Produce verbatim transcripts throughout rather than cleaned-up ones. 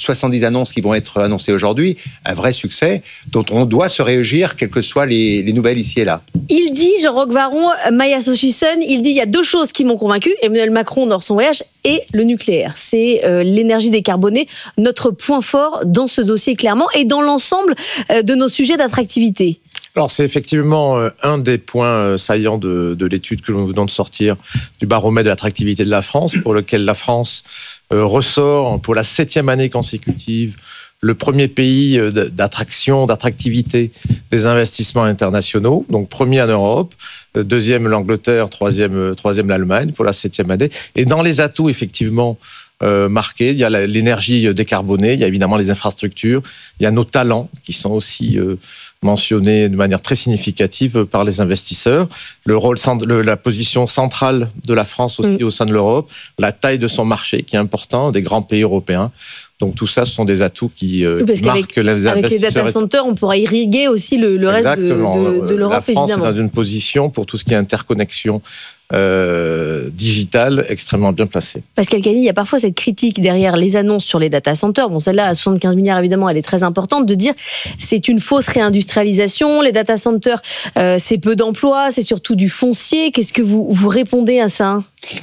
soixante-dix annonces qui vont être annoncées aujourd'hui, un vrai succès dont on doit se réagir, quelles que soient les, les nouvelles ici et là. Il dit, Jean-Roch Varon, My Association, il dit il y a deux choses qui m'ont convaincu, Emmanuel Macron dans son voyage et le nucléaire. C'est euh, l'énergie décarbonée, notre point fort dans ce dossier clairement et dans l'ensemble euh, de nos sujets d'attractivité. Alors c'est effectivement un des points saillants de, de l'étude que nous venons de sortir du baromètre de l'attractivité de la France, pour lequel la France euh, ressort pour la septième année consécutive le premier pays d'attraction, d'attractivité des investissements internationaux, donc premier en Europe, deuxième l'Angleterre, troisième, troisième l'Allemagne pour la septième année. Et dans les atouts effectivement Euh, marqué. Il y a l'énergie décarbonée, il y a évidemment les infrastructures, il y a nos talents qui sont aussi euh, mentionnés de manière très significative par les investisseurs. Le rôle, le, la position centrale de la France aussi mmh. au sein de l'Europe, la taille de son marché qui est important, des grands pays européens. Donc tout ça, ce sont des atouts qui, euh, oui, qui marquent les investisseurs. Avec les data centers, on pourra irriguer aussi le, le reste de, de, de l'Europe, la France évidemment. est dans une position pour tout ce qui est interconnexion Euh, digital extrêmement bien placé. Pascal Canny, il y a parfois cette critique derrière les annonces sur les data centers. Bon, celle-là, à soixante-quinze milliards, évidemment, elle est très importante, de dire c'est une fausse réindustrialisation. Les data centers, euh, c'est peu d'emplois, c'est surtout du foncier. Qu'est-ce que vous, vous répondez à ça ?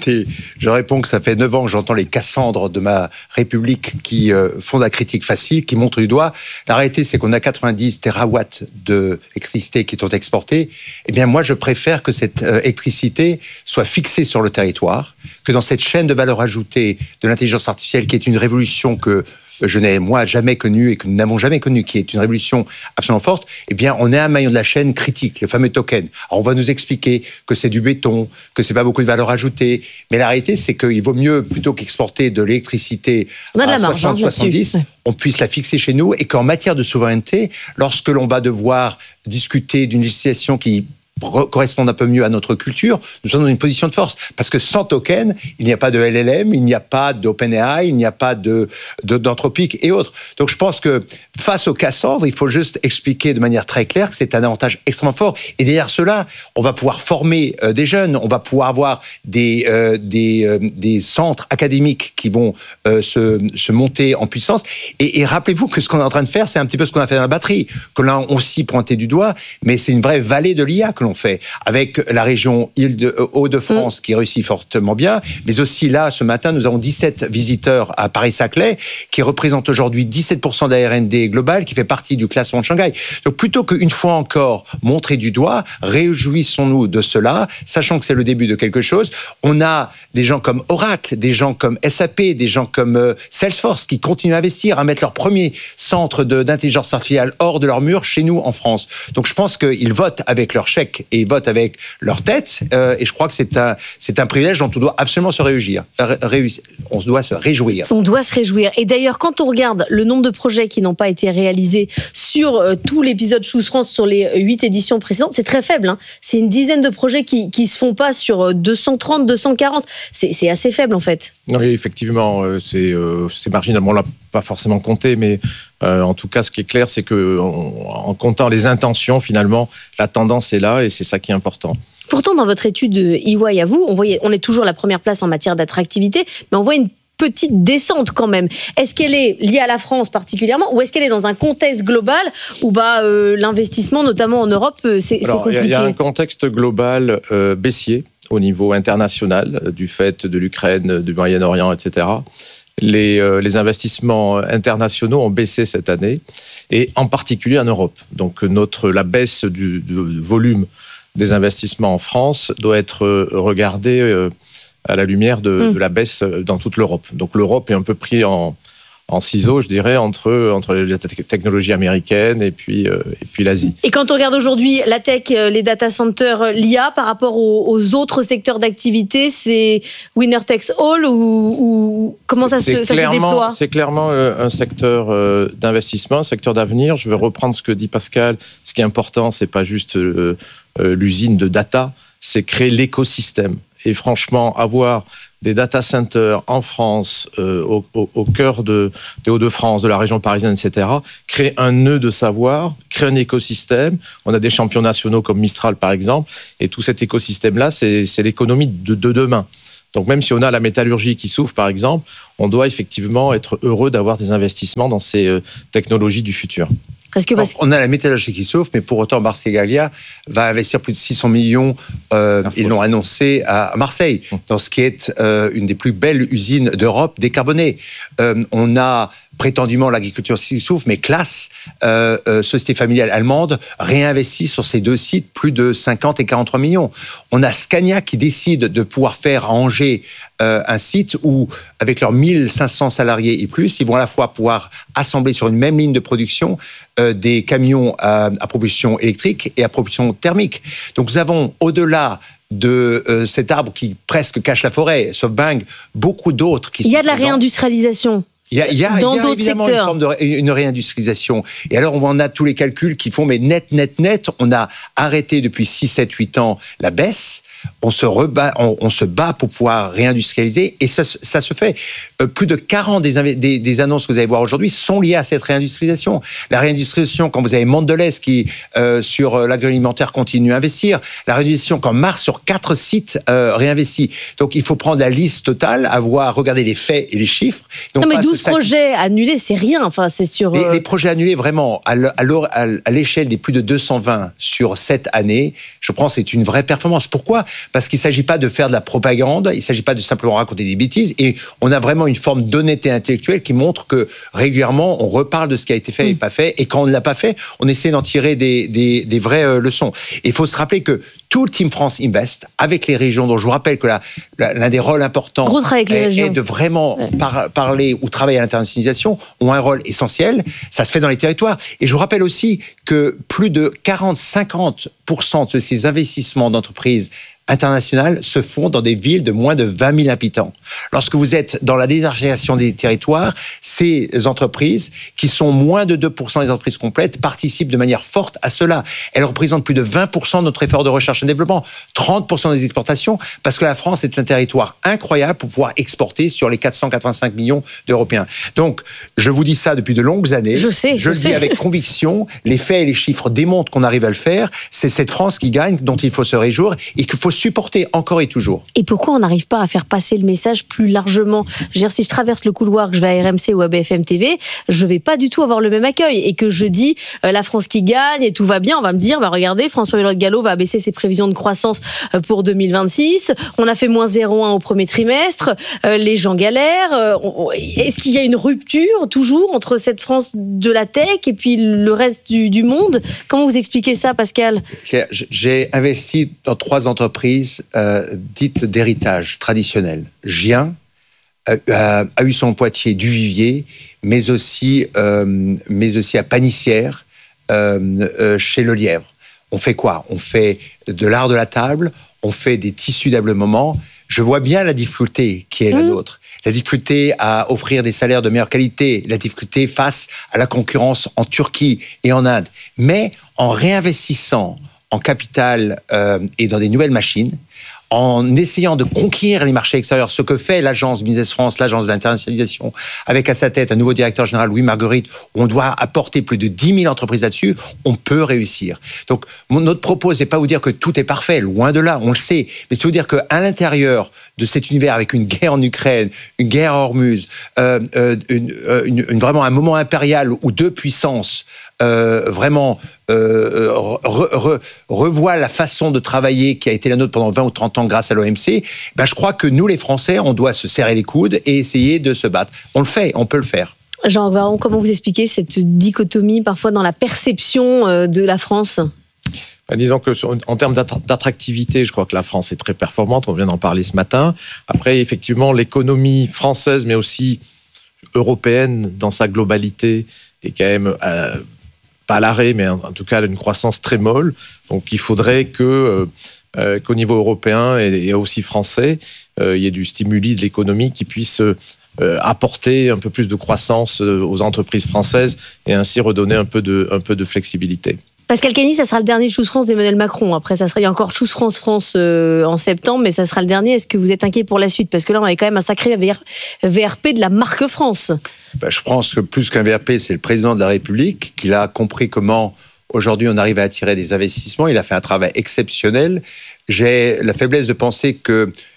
Je réponds que ça fait neuf ans que j'entends les Cassandres de ma République qui euh, font de la critique facile, qui montrent du doigt. La réalité, c'est qu'on a quatre-vingt-dix térawatts d'électricité qui sont exportés. Eh bien, moi, je préfère que cette euh, électricité soit fixée sur le territoire, que dans cette chaîne de valeur ajoutée de l'intelligence artificielle, qui est une révolution que je n'ai, moi, jamais connue et que nous n'avons jamais connue, qui est une révolution absolument forte, eh bien, on est un maillon de la chaîne critique, le fameux token. Alors, on va nous expliquer que c'est du béton, que c'est pas beaucoup de valeur ajoutée, mais la réalité, c'est qu'il vaut mieux, plutôt qu'exporter de l'électricité à soixante soixante-dix, on puisse la fixer chez nous, et qu'en matière de souveraineté, lorsque l'on va devoir discuter d'une législation qui correspondent un peu mieux à notre culture, nous sommes dans une position de force. Parce que sans token, il n'y a pas de L L M, il n'y a pas d'OpenAI, il n'y a pas de, de, d'Anthropic et autres. Donc je pense que face aux Cassandres, il faut juste expliquer de manière très claire que c'est un avantage extrêmement fort. Et derrière cela, on va pouvoir former euh, des jeunes, on va pouvoir avoir des, euh, des, euh, des centres académiques qui vont euh, se, se monter en puissance. Et, et rappelez-vous que ce qu'on est en train de faire, c'est un petit peu ce qu'on a fait dans la batterie, que l'on a aussi pointé du doigt, mais c'est une vraie vallée de l'I A que l'on fait, avec la région Île-de-France mmh. qui réussit fortement bien, mais aussi là, ce matin, nous avons dix-sept visiteurs à Paris-Saclay, qui représentent aujourd'hui dix-sept pour cent de la R and D globale, qui fait partie du classement de Shanghai. Donc plutôt qu'une fois encore montrer du doigt, réjouissons-nous de cela, sachant que c'est le début de quelque chose. On a des gens comme Oracle, des gens comme S A P, des gens comme euh, Salesforce, qui continuent à investir, à mettre leur premier centre de, d'intelligence artificielle hors de leur mur chez nous en France. Donc je pense qu'ils votent avec leur chèque et ils votent avec leur tête, euh, et je crois que c'est un, c'est un privilège dont on doit absolument se réjouir. Réussir. On doit se réjouir. On doit se réjouir. Et d'ailleurs, quand on regarde le nombre de projets qui n'ont pas été réalisés sur euh, tout l'épisode Choose France, sur les huit éditions précédentes, c'est très faible. Hein. C'est une dizaine de projets qui ne se font pas sur deux cent trente, deux cent quarante. C'est, c'est assez faible, en fait. Oui, effectivement, euh, c'est, euh, c'est marginalement là. Pas forcément compté, mais euh, en tout cas, ce qui est clair, c'est que en, en comptant les intentions, finalement, la tendance est là et c'est ça qui est important. Pourtant, dans votre étude E Y à vous, on, voyait, on est toujours la première place en matière d'attractivité, mais on voit une petite descente quand même. Est-ce qu'elle est liée à la France particulièrement, ou est-ce qu'elle est dans un contexte global où bah, euh, l'investissement, notamment en Europe, c'est, Alors, c'est compliqué ? Il y a un contexte global euh, baissier au niveau international, euh, du fait de l'Ukraine, du Moyen-Orient, et cetera. Les, euh, les investissements internationaux ont baissé cette année, et en particulier en Europe. Donc notre, la baisse du, du volume des investissements en France doit être regardée euh, à la lumière de, mmh. de la baisse dans toute l'Europe. Donc l'Europe est un peu pris en, en ciseaux, je dirais, entre, entre les technologies américaines et puis, euh, et puis l'Asie. Et quand on regarde aujourd'hui la tech, les data centers, l'I A, par rapport aux, aux autres secteurs d'activité, c'est winner takes all ou, ou comment ça, se, ça se déploie ? C'est clairement un secteur d'investissement, un secteur d'avenir. Je veux reprendre ce que dit Pascal. Ce qui est important, c'est pas juste euh, l'usine de data, c'est créer l'écosystème. Et franchement, avoir des data centers en France, euh, au, au, au cœur de, des Hauts-de-France, de la région parisienne, et cetera, créer un nœud de savoir, créer un écosystème. On a des champions nationaux comme Mistral, par exemple, et tout cet écosystème-là, c'est, c'est l'économie de, de demain. Donc même si on a la métallurgie qui souffre, par exemple, on doit effectivement être heureux d'avoir des investissements dans ces euh, technologies du futur. Parce que, parce... On a la métallurgie qui souffre, mais pour autant, Marcegaglia va investir plus de six cents millions, euh, ils l'ont annoncé, à Marseille, dans ce qui est euh, une des plus belles usines d'Europe décarbonée. Euh, on a prétendument l'agriculture qui souffre, mais Claas, euh, euh, société familiale allemande, réinvestit sur ces deux sites plus de cinquante et quarante-trois millions. On a Scania qui décide de pouvoir faire à Angers euh, un site où, avec leurs mille cinq cents salariés et plus, ils vont à la fois pouvoir assembler sur une même ligne de production euh, des camions à, à propulsion électrique et à propulsion thermique. Donc nous avons, au-delà de euh, cet arbre qui presque cache la forêt, SoftBank, beaucoup d'autres qui sont Il y a de la présents. réindustrialisation. Il y a, il y a, dans il y a d'autres évidemment secteurs. une forme de ré, une réindustrialisation. Et alors, on a tous les calculs qui font, mais net, net, net, on a arrêté depuis six, sept, huit ans la baisse. On se, rebat, on, on se bat pour pouvoir réindustrialiser et ça, ça se fait. Euh, plus de quarante des, des, des annonces que vous allez voir aujourd'hui sont liées à cette réindustrialisation. La réindustrialisation, quand vous avez Mondelez qui, euh, sur l'agroalimentaire, continue à investir. La réindustrialisation, quand Mars, sur quatre sites, euh, réinvestit. Donc, il faut prendre la liste totale, avoir regardé les faits et les chiffres. Donc, non, mais douze projets annulés, c'est rien. Enfin, c'est sur... Les, les projets annulés, vraiment, à l'échelle des plus de deux cent vingt sur cette année, je pense que c'est une vraie performance. Pourquoi ? Parce qu'il ne s'agit pas de faire de la propagande, il ne s'agit pas de simplement raconter des bêtises, et on a vraiment une forme d'honnêteté intellectuelle qui montre que régulièrement, on reparle de ce qui a été fait et pas fait, et quand on ne l'a pas fait, on essaie d'en tirer des, des, des vraies euh, leçons. Et il faut se rappeler que tout le Team France Invest, avec les régions, dont je vous rappelle que la, la, l'un des rôles importants avec les est, régions. est de vraiment ouais. par, parler ou travailler à l'internationalisation, ont un rôle essentiel. Ça se fait dans les territoires. Et je vous rappelle aussi que plus de quarante à cinquante pour cent de ces investissements d'entreprises internationales se font dans des villes de moins de vingt mille habitants. Lorsque vous êtes dans la désertification des territoires, ces entreprises, qui sont moins de deux pour cent des entreprises complètes, participent de manière forte à cela. Elles représentent plus de vingt pour cent de notre effort de recherche et développement, trente pour cent des exportations, parce que la France est un territoire incroyable pour pouvoir exporter sur les quatre cent quatre-vingt-cinq millions d'Européens. Donc, je vous dis ça depuis de longues années. Je sais, je, je le sais. dis avec conviction. Les faits et les chiffres démontrent qu'on arrive à le faire. C'est cette France qui gagne, dont il faut se réjouir et qu'il faut supporter encore et toujours. Et pourquoi on n'arrive pas à faire passer le message plus largement ? Je veux dire, si je traverse le couloir, que je vais à R M C ou à B F M T V, je vais pas du tout avoir le même accueil. Et que je dis euh, la France qui gagne et tout va bien, on va me dire, bah regardez, François Gallo va abaisser ses prévisions de croissance pour deux mille vingt-six. On a fait moins zéro virgule un au premier trimestre. Euh, les gens galèrent. Euh, on, est-ce qu'il y a une rupture toujours entre cette France de la tech et puis le reste du, du monde ? Comment vous expliquez ça, Pascal ? J'ai investi dans trois entreprises Euh, dites d'héritage traditionnel. Gien, euh, a eu son Poitiers du Vivier, mais aussi, euh, mais aussi à Panissière, euh, euh, chez Le Lièvre. On fait quoi ? On fait de l'art de la table, on fait des tissus d'ameublement. Je vois bien la difficulté qui est la nôtre. La difficulté à offrir des salaires de meilleure qualité, la difficulté face à la concurrence en Turquie et en Inde. Mais en réinvestissant en capital euh, et dans des nouvelles machines, en essayant de conquérir les marchés extérieurs, ce que fait l'agence Business France, l'agence de l'internationalisation, avec à sa tête un nouveau directeur général, Louis Marguerite, où on doit apporter plus de dix mille entreprises là-dessus, on peut réussir. Donc, mon, notre propos, c'est pas vous dire que tout est parfait, loin de là, on le sait, mais c'est vous dire qu'à l'intérieur de cet univers, avec une guerre en Ukraine, une guerre à Hormuz, euh, euh, une, une, une, vraiment un moment impérial où deux puissances Euh, vraiment euh, re, re, revoit la façon de travailler qui a été la nôtre pendant vingt ou trente ans grâce à l'O M C, ben je crois que nous, les Français, on doit se serrer les coudes et essayer de se battre. On le fait, on peut le faire. Jean Varon, comment vous expliquez cette dichotomie parfois dans la perception de la France ? Ben, disons que sur, en termes d'attractivité, je crois que la France est très performante, on vient d'en parler ce matin. Après, effectivement, l'économie française, mais aussi européenne dans sa globalité, est quand même... Euh, pas à l'arrêt, mais en tout cas une croissance très molle. Donc il faudrait que, euh, qu'au niveau européen et, et aussi français, euh, il y ait du stimuli de l'économie qui puisse euh, apporter un peu plus de croissance aux entreprises françaises et ainsi redonner un peu de, un peu de flexibilité. Pascal Kenny, ça sera le dernier Choose France d'Emmanuel Macron. Après, ça sera, il y a encore Choose France France euh, en septembre, mais ça sera le dernier. Est-ce que vous êtes inquiet pour la suite ? Parce que là, on avait quand même un sacré V R P de la marque France. Ben, je pense que plus qu'un V R P, c'est le président de la République qui a compris comment, aujourd'hui, on arrive à attirer des investissements. Il a fait un travail exceptionnel. J'ai la faiblesse de penser que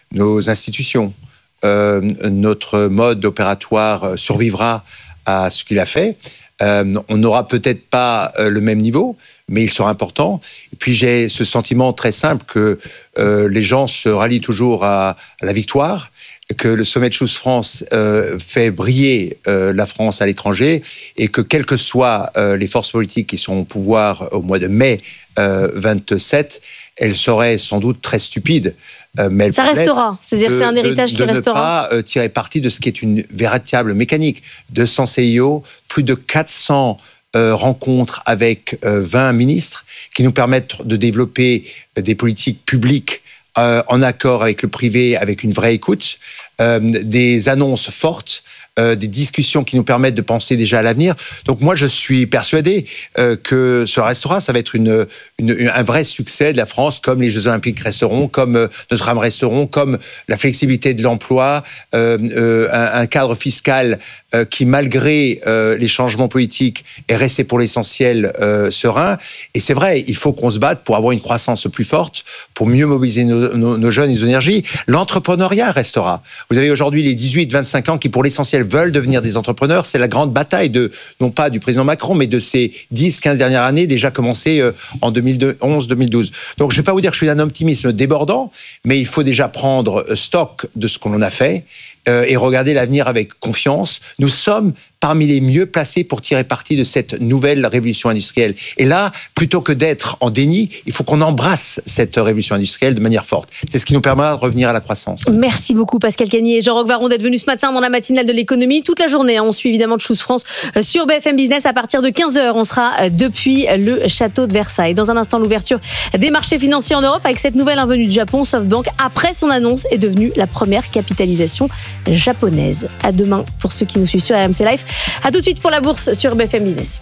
nos institutions, euh, notre mode opératoire survivra à ce qu'il a fait. Euh, on n'aura peut-être pas euh, le même niveau, mais il sera important. Et puis j'ai ce sentiment très simple que euh, les gens se rallient toujours à, à la victoire, que le sommet de Choose France euh, fait briller euh, la France à l'étranger, et que quelles que soient euh, les forces politiques qui sont au pouvoir au mois de mai euh, vingt-sept, elles seraient sans doute très stupides. Euh, mais ça restera, c'est-à-dire que c'est un héritage de, qui de restera. De ne pas euh, tirer parti de ce qui est une véritable mécanique. deux cents C I O, plus de quatre cents euh, rencontres avec euh, vingt ministres qui nous permettent de développer euh, des politiques publiques euh, en accord avec le privé, avec une vraie écoute, euh, des annonces fortes, Euh, des discussions qui nous permettent de penser déjà à l'avenir. Donc moi, je suis persuadé euh, que ce restera, ça va être une, une, une, un vrai succès de la France, comme les Jeux Olympiques resteront, comme euh, Notre-Dame resteront, comme la flexibilité de l'emploi, euh, euh, un, un cadre fiscal euh, qui, malgré euh, les changements politiques, est resté pour l'essentiel euh, serein. Et c'est vrai, il faut qu'on se batte pour avoir une croissance plus forte, pour mieux mobiliser nos, nos, nos jeunes et nos énergies. L'entrepreneuriat restera. Vous avez aujourd'hui les dix-huit vingt-cinq ans qui, pour l'essentiel, veulent devenir des entrepreneurs. C'est la grande bataille de, non pas du président Macron, mais de ces dix quinze dernières années, déjà commencé euh, en deux mille onze deux mille douze. Donc, je ne vais pas vous dire que je suis d'un optimisme débordant, mais il faut déjà prendre stock de ce qu'on a fait euh, et regarder l'avenir avec confiance. Nous sommes parmi les mieux placés pour tirer parti de cette nouvelle révolution industrielle. Et là, plutôt que d'être en déni, il faut qu'on embrasse cette révolution industrielle de manière forte. C'est ce qui nous permettra de revenir à la croissance. Merci beaucoup Pascal Cagnier et Jean-Roch Varron d'être venus ce matin dans la matinale de l'économie. Toute la journée, on suit évidemment de Choose France sur B F M Business. À partir de quinze heures, on sera depuis le château de Versailles. Dans un instant, l'ouverture des marchés financiers en Europe avec cette nouvelle venue du Japon. SoftBank, après son annonce, est devenue la première capitalisation japonaise. À demain pour ceux qui nous suivent sur R M C Live. À tout de suite pour la bourse sur B F M Business.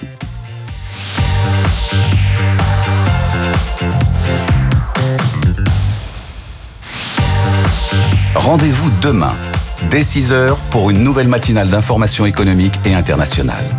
Rendez-vous demain, dès six heures, pour une nouvelle matinale d'information économique et internationale.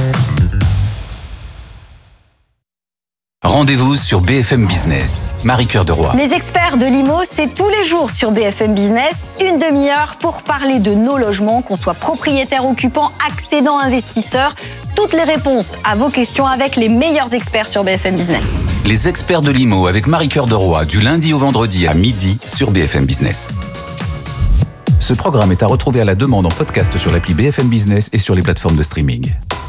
Rendez-vous sur B F M Business. Marie-Cœur de Roy. Les experts de l'I M O, c'est tous les jours sur B F M Business. Une demi-heure pour parler de nos logements, qu'on soit propriétaire, occupant, accédant, investisseur. Toutes les réponses à vos questions avec les meilleurs experts sur B F M Business. Les experts de l'I M O avec Marie-Cœur de Roy, du lundi au vendredi à midi sur B F M Business. Ce programme est à retrouver à la demande en podcast sur l'appli B F M Business et sur les plateformes de streaming.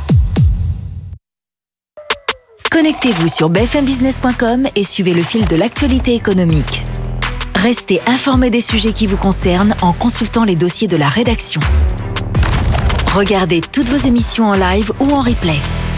Connectez-vous sur b f m business point com et suivez le fil de l'actualité économique. Restez informés des sujets qui vous concernent en consultant les dossiers de la rédaction. Regardez toutes vos émissions en live ou en replay.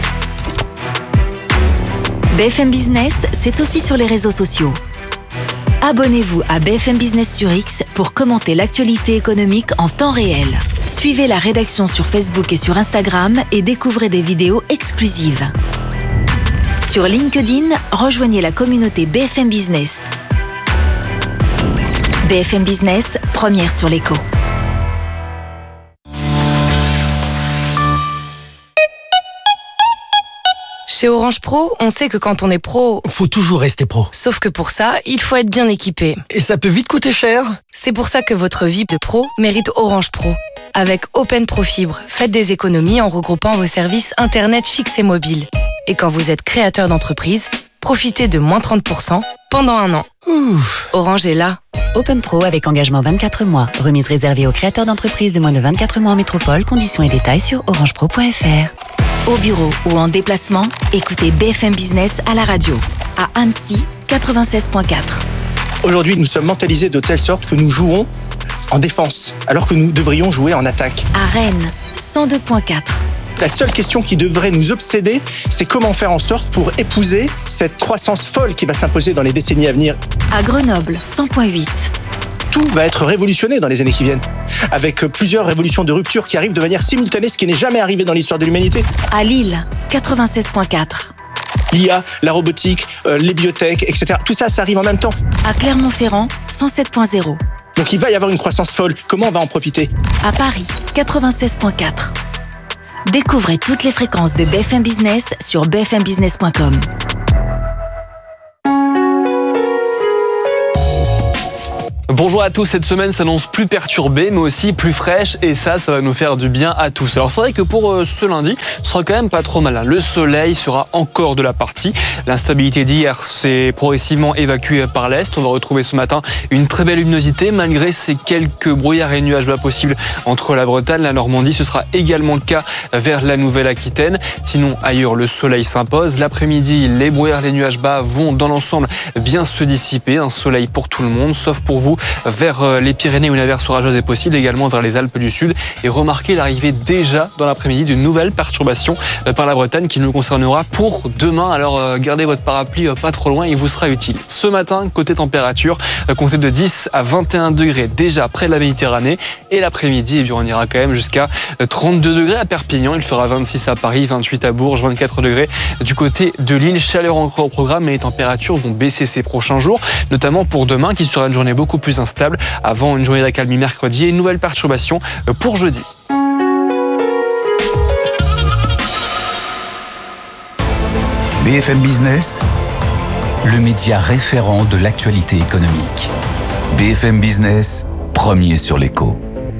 B F M Business, c'est aussi sur les réseaux sociaux. Abonnez-vous à B F M Business sur X pour commenter l'actualité économique en temps réel. Suivez la rédaction sur Facebook et sur Instagram et découvrez des vidéos exclusives. Sur LinkedIn, rejoignez la communauté B F M Business. B F M Business, première sur l'écho. Chez Orange Pro, on sait que quand on est pro... Faut toujours rester pro. Sauf que pour ça, il faut être bien équipé. Et ça peut vite coûter cher. C'est pour ça que votre vie de pro mérite Orange Pro. Avec Open Pro Fibre, faites des économies en regroupant vos services Internet fixe et mobile. Et quand vous êtes créateur d'entreprise, profitez de moins trente pour cent pendant un an. Ouh. Orange est là. Open Pro avec engagement vingt-quatre mois. Remise réservée aux créateurs d'entreprises de moins de vingt-quatre mois en métropole. Conditions et détails sur orange pro point f r. Au bureau ou en déplacement, écoutez B F M Business à la radio. À Annecy, quatre-vingt-seize point quatre. Aujourd'hui, nous sommes mentalisés de telle sorte que nous jouons en défense, alors que nous devrions jouer en attaque. À Rennes, cent deux point quatre. La seule question qui devrait nous obséder, c'est comment faire en sorte pour épouser cette croissance folle qui va s'imposer dans les décennies à venir. À Grenoble, cent point huit. Tout va être révolutionné dans les années qui viennent, avec plusieurs révolutions de rupture qui arrivent de manière simultanée, ce qui n'est jamais arrivé dans l'histoire de l'humanité. À Lille, quatre-vingt-seize point quatre. L'I A, la robotique, euh, les biotech, et cetera. Tout ça, ça arrive en même temps. À Clermont-Ferrand, cent sept point zéro. Donc il va y avoir une croissance folle. Comment on va en profiter ? À Paris, quatre-vingt-seize point quatre. Découvrez toutes les fréquences de B F M Business sur b f m business point com. Bonjour à tous, cette semaine s'annonce plus perturbée mais aussi plus fraîche et ça, ça va nous faire du bien à tous. Alors c'est vrai que pour euh, ce lundi, ce sera quand même pas trop mal. Le soleil sera encore de la partie. L'instabilité d'hier s'est progressivement évacuée par l'est. On va retrouver ce matin une très belle luminosité malgré ces quelques brouillards et nuages bas possibles entre la Bretagne, la Normandie. Ce sera également le cas vers la Nouvelle-Aquitaine. Sinon ailleurs, le soleil s'impose. L'après-midi, les brouillards, les nuages bas vont dans l'ensemble bien se dissiper. Un soleil pour tout le monde, sauf pour vous vers les Pyrénées où une averse orageuse est possible, également vers les Alpes du Sud. Et remarquez l'arrivée déjà dans l'après-midi d'une nouvelle perturbation par la Bretagne qui nous concernera pour demain. Alors gardez votre parapluie pas trop loin, il vous sera utile. Ce matin, côté température, comptez de dix à vingt et un degrés déjà près de la Méditerranée. Et l'après-midi, eh bien, on ira quand même jusqu'à trente-deux degrés à Perpignan. Il fera vingt-six à Paris, vingt-huit à Bourges, vingt-quatre degrés du côté de Lille. Chaleur encore au programme, mais les températures vont baisser ces prochains jours, notamment pour demain qui sera une journée beaucoup plus instable avant une journée d'accalmie mercredi et une nouvelle perturbation pour jeudi. B F M Business, le média référent de l'actualité économique. B F M Business, premier sur l'écho.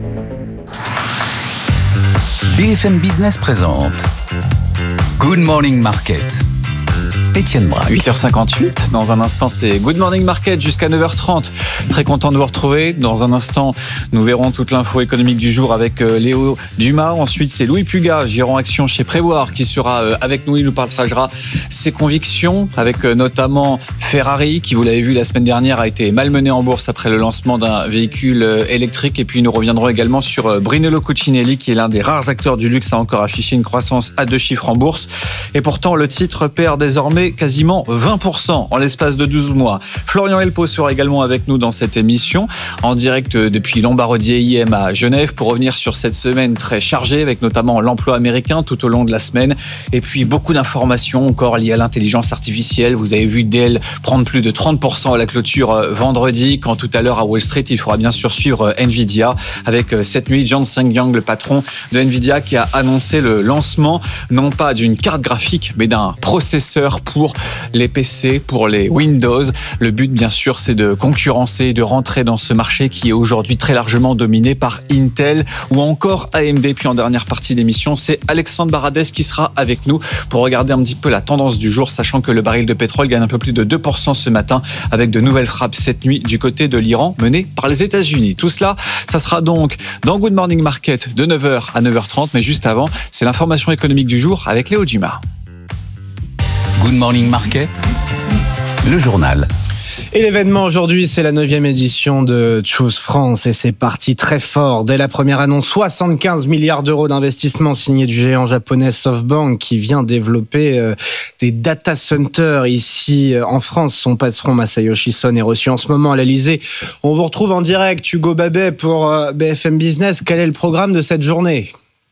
B F M Business présente Good Morning Market. Étienne Braque. huit heures cinquante-huit. Dans un instant, c'est Good Morning Market jusqu'à neuf heures trente. Très content de vous retrouver. Dans un instant, nous verrons toute l'info économique du jour avec Léo Dumas. Ensuite, c'est Louis Pugat, gérant action chez Prévoir, qui sera avec nous. Il nous partagera ses convictions avec notamment Ferrari, qui, vous l'avez vu la semaine dernière, a été malmené en bourse après le lancement d'un véhicule électrique. Et puis, nous reviendrons également sur Brunello Cucinelli, qui est l'un des rares acteurs du luxe à encore afficher une croissance à deux chiffres en bourse. Et pourtant, le titre perd désormais quasiment vingt pour cent en l'espace de douze mois. Florian Elpo sera également avec nous dans cette émission, en direct depuis Lombardier I M à Genève, pour revenir sur cette semaine très chargée, avec notamment l'emploi américain tout au long de la semaine, et puis beaucoup d'informations encore liées à l'intelligence artificielle. Vous avez vu Dell prendre plus de trente pour cent à la clôture vendredi, quand tout à l'heure à Wall Street, il faudra bien sûr suivre Nvidia, avec cette nuit Jensen Huang, le patron de Nvidia, qui a annoncé le lancement, non pas d'une carte graphique, mais d'un processeur pour les P C, pour les Windows. Le but, bien sûr, c'est de concurrencer, de rentrer dans ce marché qui est aujourd'hui très largement dominé par Intel ou encore A M D. Puis en dernière partie d'émission, c'est Alexandre Baradès qui sera avec nous pour regarder un petit peu la tendance du jour, sachant que le baril de pétrole gagne un peu plus de deux pour cent ce matin, avec de nouvelles frappes cette nuit du côté de l'Iran, menées par les États-Unis. Tout cela, ça sera donc dans Good Morning Market de neuf heures à neuf heures trente, mais juste avant, c'est l'information économique du jour avec Léo Dumas. Good Morning Market, le journal. Et l'événement aujourd'hui, c'est la neuvième édition de Choose France et c'est parti très fort. Dès la première annonce, soixante-quinze milliards d'euros d'investissement signé du géant japonais SoftBank qui vient développer euh, des data centers ici euh, en France. Son patron Masayoshi Son est reçu en ce moment à l'Elysée. On vous retrouve en direct, Hugo Babet pour euh, B F M Business. Quel est le programme de cette journée ?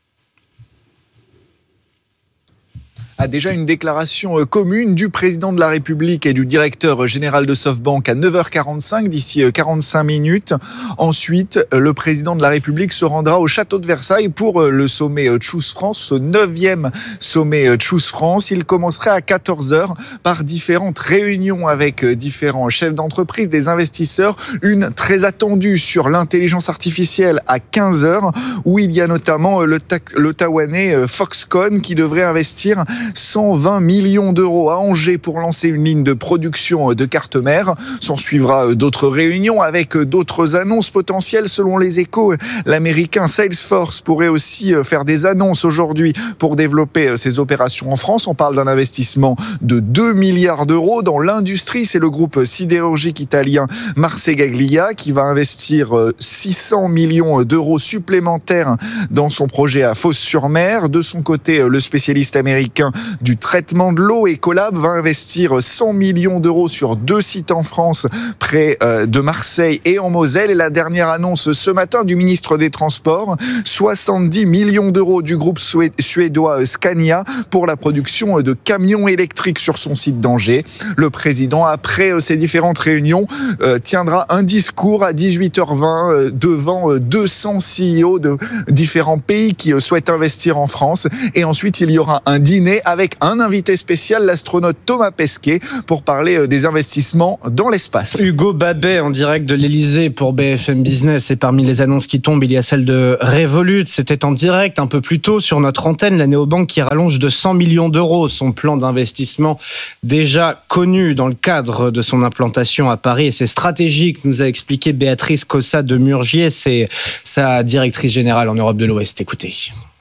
A déjà une déclaration commune du président de la République et du directeur général de SoftBank à neuf heures quarante-cinq, d'ici quarante-cinq minutes. Ensuite, le président de la République se rendra au château de Versailles pour le sommet Choose France, ce neuvième sommet Choose France. Il commencerait à quatorze heures par différentes réunions avec différents chefs d'entreprise, des investisseurs. Une très attendue sur l'intelligence artificielle à quinze heures, où il y a notamment le, ta- le Taïwanais Foxconn qui devrait investir cent vingt millions d'euros à Angers pour lancer une ligne de production de cartes mères. S'en suivra d'autres réunions avec d'autres annonces potentielles. Selon les Échos, l'américain Salesforce pourrait aussi faire des annonces aujourd'hui pour développer ses opérations en France. On parle d'un investissement de deux milliards d'euros dans l'industrie. C'est le groupe sidérurgique italien Marcegaglia qui va investir six cents millions d'euros supplémentaires dans son projet à Fos-sur-Mer. De son côté, le spécialiste américain du traitement de l'eau, Ecolab, va investir cent millions d'euros sur deux sites en France, près de Marseille et en Moselle. Et la dernière annonce ce matin du ministre des Transports, soixante-dix millions d'euros du groupe suédois Scania pour la production de camions électriques sur son site d'Angers. Le président, après ces différentes réunions, tiendra un discours à dix-huit heures vingt devant deux cents C E O de différents pays qui souhaitent investir en France. Et ensuite, il y aura un dîner avec un invité spécial, l'astronaute Thomas Pesquet, pour parler des investissements dans l'espace. Hugo Babet en direct de l'Elysée pour B F M Business. Et parmi les annonces qui tombent, il y a celle de Revolut. C'était en direct un peu plus tôt sur notre antenne, la néobanque qui rallonge de cent millions d'euros son plan d'investissement déjà connu dans le cadre de son implantation à Paris. Et c'est stratégique, nous a expliqué Béatrice Cossa de Murgier, c'est sa directrice générale en Europe de l'Ouest. Écoutez.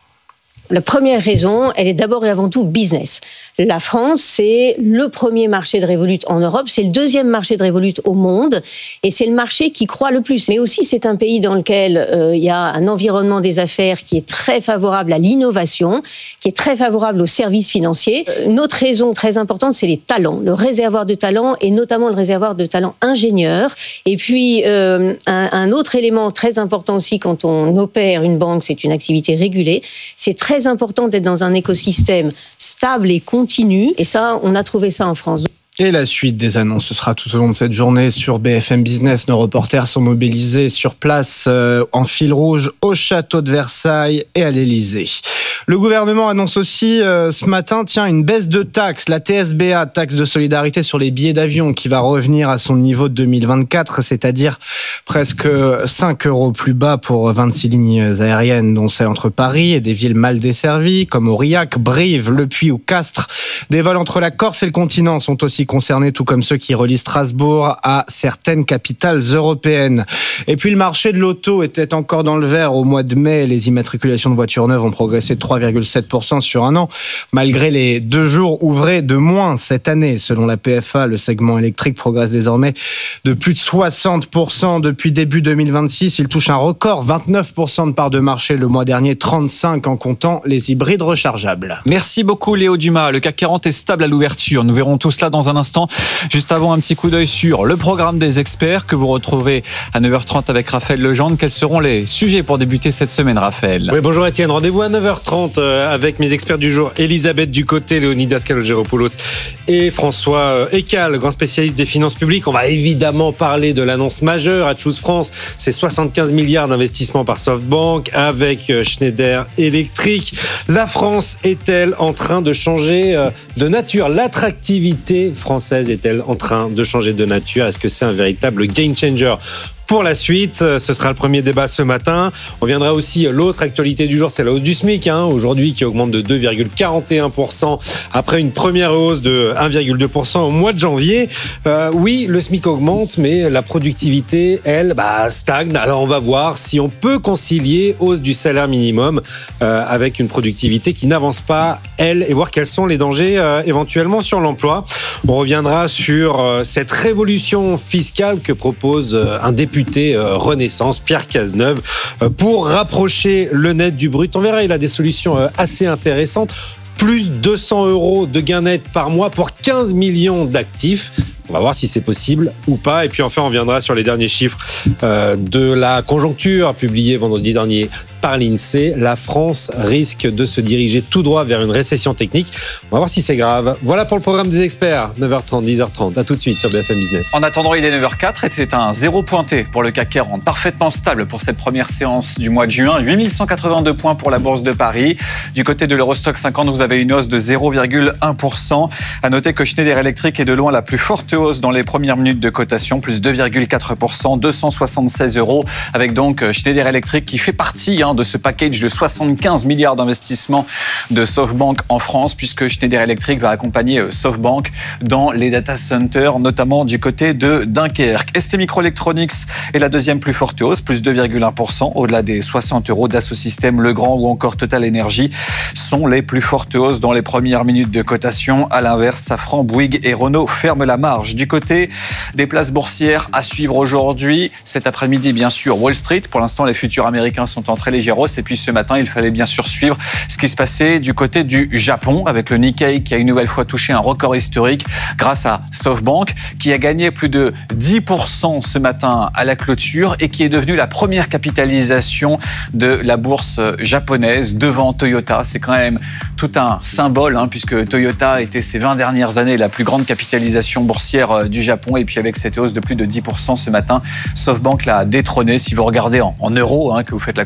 La première raison, elle est d'abord et avant tout business. La France, c'est le premier marché de Revolut en Europe, c'est le deuxième marché de Revolut au monde, et c'est le marché qui croît le plus. Mais aussi, c'est un pays dans lequel euh, il y a un environnement des affaires qui est très favorable à l'innovation, qui est très favorable aux services financiers. Une autre raison très importante, c'est les talents, le réservoir de talents, et notamment le réservoir de talents ingénieurs. Et puis, euh, un, un autre élément très important aussi quand on opère une banque, c'est une activité régulée, c'est très important d'être dans un écosystème stable et continu. Et ça, on a trouvé ça en France. Et la suite des annonces, ce sera tout au long de cette journée sur B F M Business. Nos reporters sont mobilisés sur place euh, en fil rouge au château de Versailles et à l'Élysée. Le gouvernement annonce aussi euh, ce matin, tiens, une baisse de taxes. La T S B A, taxe de solidarité sur les billets d'avion, qui va revenir à son niveau de deux mille vingt-quatre, c'est-à-dire presque cinq euros plus bas pour vingt-six lignes aériennes, dont celle entre Paris et des villes mal desservies, comme Aurillac, Brive, Le Puy ou Castres. Des vols entre la Corse et le continent sont aussi concernés, tout comme ceux qui relient Strasbourg à certaines capitales européennes. Et puis le marché de l'auto était encore dans le vert au mois de mai. Les immatriculations de voitures neuves ont progressé de trois virgule sept pour cent sur un an, malgré les deux jours ouvrés de moins cette année. Selon la P F A, le segment électrique progresse désormais de plus de soixante pour cent depuis début deux mille vingt-six. Il touche un record, vingt-neuf pour cent de part de marché le mois dernier, trente-cinq en comptant les hybrides rechargeables. Merci beaucoup Léo Dumas. Le C A C quarante est stable à l'ouverture. Nous verrons tout cela dans un instant. Juste avant, un petit coup d'œil sur le programme des experts que vous retrouvez à neuf heures trente avec Raphaël Legendre. Quels seront les sujets pour débuter cette semaine, Raphaël ? Oui, bonjour Étienne. Rendez-vous à neuf heures trente avec mes experts du jour, Elisabeth Ducoté, Léonidas Kalogeropoulos et François Ecal, grand spécialiste des finances publiques. On va évidemment parler de l'annonce majeure à Choose France. C'est soixante-quinze milliards d'investissements par SoftBank avec Schneider Electric. La France est-elle en train de changer de nature ? L'attractivité française est-elle en train de changer de nature ? Est-ce que c'est un véritable game changer ? Pour la suite, ce sera le premier débat ce matin. On viendra aussi, l'autre actualité du jour, c'est la hausse du SMIC, hein, aujourd'hui qui augmente de deux virgule quarante et un pour cent après une première hausse de un virgule deux pour cent au mois de janvier. Euh, oui, le SMIC augmente, mais la productivité, elle, bah, stagne. Alors on va voir si on peut concilier hausse du salaire minimum euh, avec une productivité qui n'avance pas, elle, et voir quels sont les dangers euh, éventuellement sur l'emploi. On reviendra sur euh, cette révolution fiscale que propose euh, un député député euh, Renaissance, Pierre Cazeneuve, euh, pour rapprocher le net du brut. On verra, il a des solutions euh, assez intéressantes. Plus deux cents euros de gain net par mois pour quinze millions d'actifs. On va voir si c'est possible ou pas. Et puis enfin, on viendra sur les derniers chiffres euh, de la conjoncture publiée vendredi dernier par l'INSEE. La France risque de se diriger tout droit vers une récession technique. On va voir si c'est grave. Voilà pour le programme des experts. neuf heures trente, dix heures trente. À tout de suite sur B F M Business. En attendant, il est neuf heures quatre et c'est un zéro pointé pour le C A C quarante. Parfaitement stable pour cette première séance du mois de juin. huit mille cent quatre-vingt-deux points pour la Bourse de Paris. Du côté de l'Eurostoxx cinquante, vous avez une hausse de zéro virgule un pour cent. À noter que Schneider Electric est de loin la plus forte hausse dans les premières minutes de cotation, plus deux virgule quatre pour cent, deux cent soixante-seize euros, avec donc Schneider Electric qui fait partie hein, de ce package de soixante-quinze milliards d'investissements de SoftBank en France, puisque Schneider Electric va accompagner SoftBank dans les data centers, notamment du côté de Dunkerque. S T-Microelectronics est la deuxième plus forte hausse, plus deux virgule un pour cent, au-delà des soixante euros. Dassault Systèmes, Legrand ou encore Total Energy sont les plus fortes hausses dans les premières minutes de cotation. À l'inverse, Safran, Bouygues et Renault ferment la marge. Du côté des places boursières à suivre aujourd'hui, cet après-midi, bien sûr, Wall Street. Pour l'instant, les futurs américains sont en très léger hausse. Et puis ce matin, il fallait bien sûr suivre ce qui se passait du côté du Japon, avec le Nikkei qui a une nouvelle fois touché un record historique grâce à SoftBank, qui a gagné plus de dix pour cent ce matin à la clôture et qui est devenue la première capitalisation de la bourse japonaise devant Toyota. C'est quand même tout un symbole, hein, puisque Toyota était ces vingt dernières années la plus grande capitalisation boursière du Japon. Et puis avec cette hausse de plus de dix pour cent ce matin, SoftBank l'a détrôné. Si vous regardez en, en euros, hein, que vous faites la conversion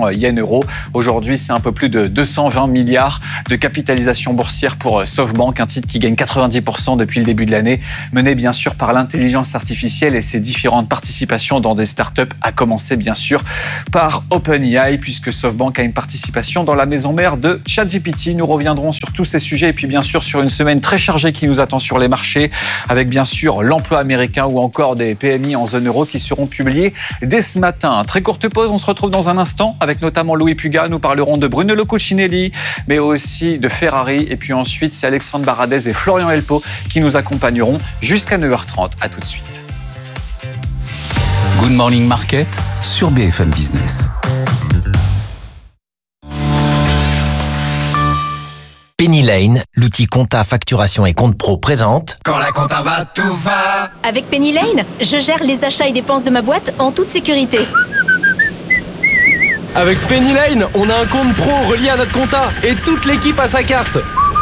relation yen-euro. Aujourd'hui, c'est un peu plus de deux cent vingt milliards de capitalisation boursière pour SoftBank, un titre qui gagne quatre-vingt-dix pour cent depuis le début de l'année, mené bien sûr par l'intelligence artificielle et ses différentes participations dans des startups, à commencer bien sûr par OpenAI, puisque SoftBank a une participation dans la maison mère de ChatGPT. Nous reviendrons sur tous ces sujets et puis bien sûr sur une semaine très chargée qui nous attend sur les marchés, avec bien sûr l'emploi américain ou encore des P M I en zone euro qui seront publiés dès ce matin. Très courte pause, on se retrouve dans un instant avec notamment Louis Puga. Nous parlerons de Brunello Cucinelli, mais aussi de Ferrari. Et puis ensuite, c'est Alexandre Baradez et Florian Elpo qui nous accompagneront jusqu'à neuf heures trente. À tout de suite. Good Morning Market sur B F M Business. Penny Lane, l'outil compta, facturation et compte pro présente. Quand la compta va, tout va. Avec Penny Lane, je gère les achats et dépenses de ma boîte en toute sécurité. Avec Penny Lane, on a un compte pro relié à notre compta et toute l'équipe a sa carte.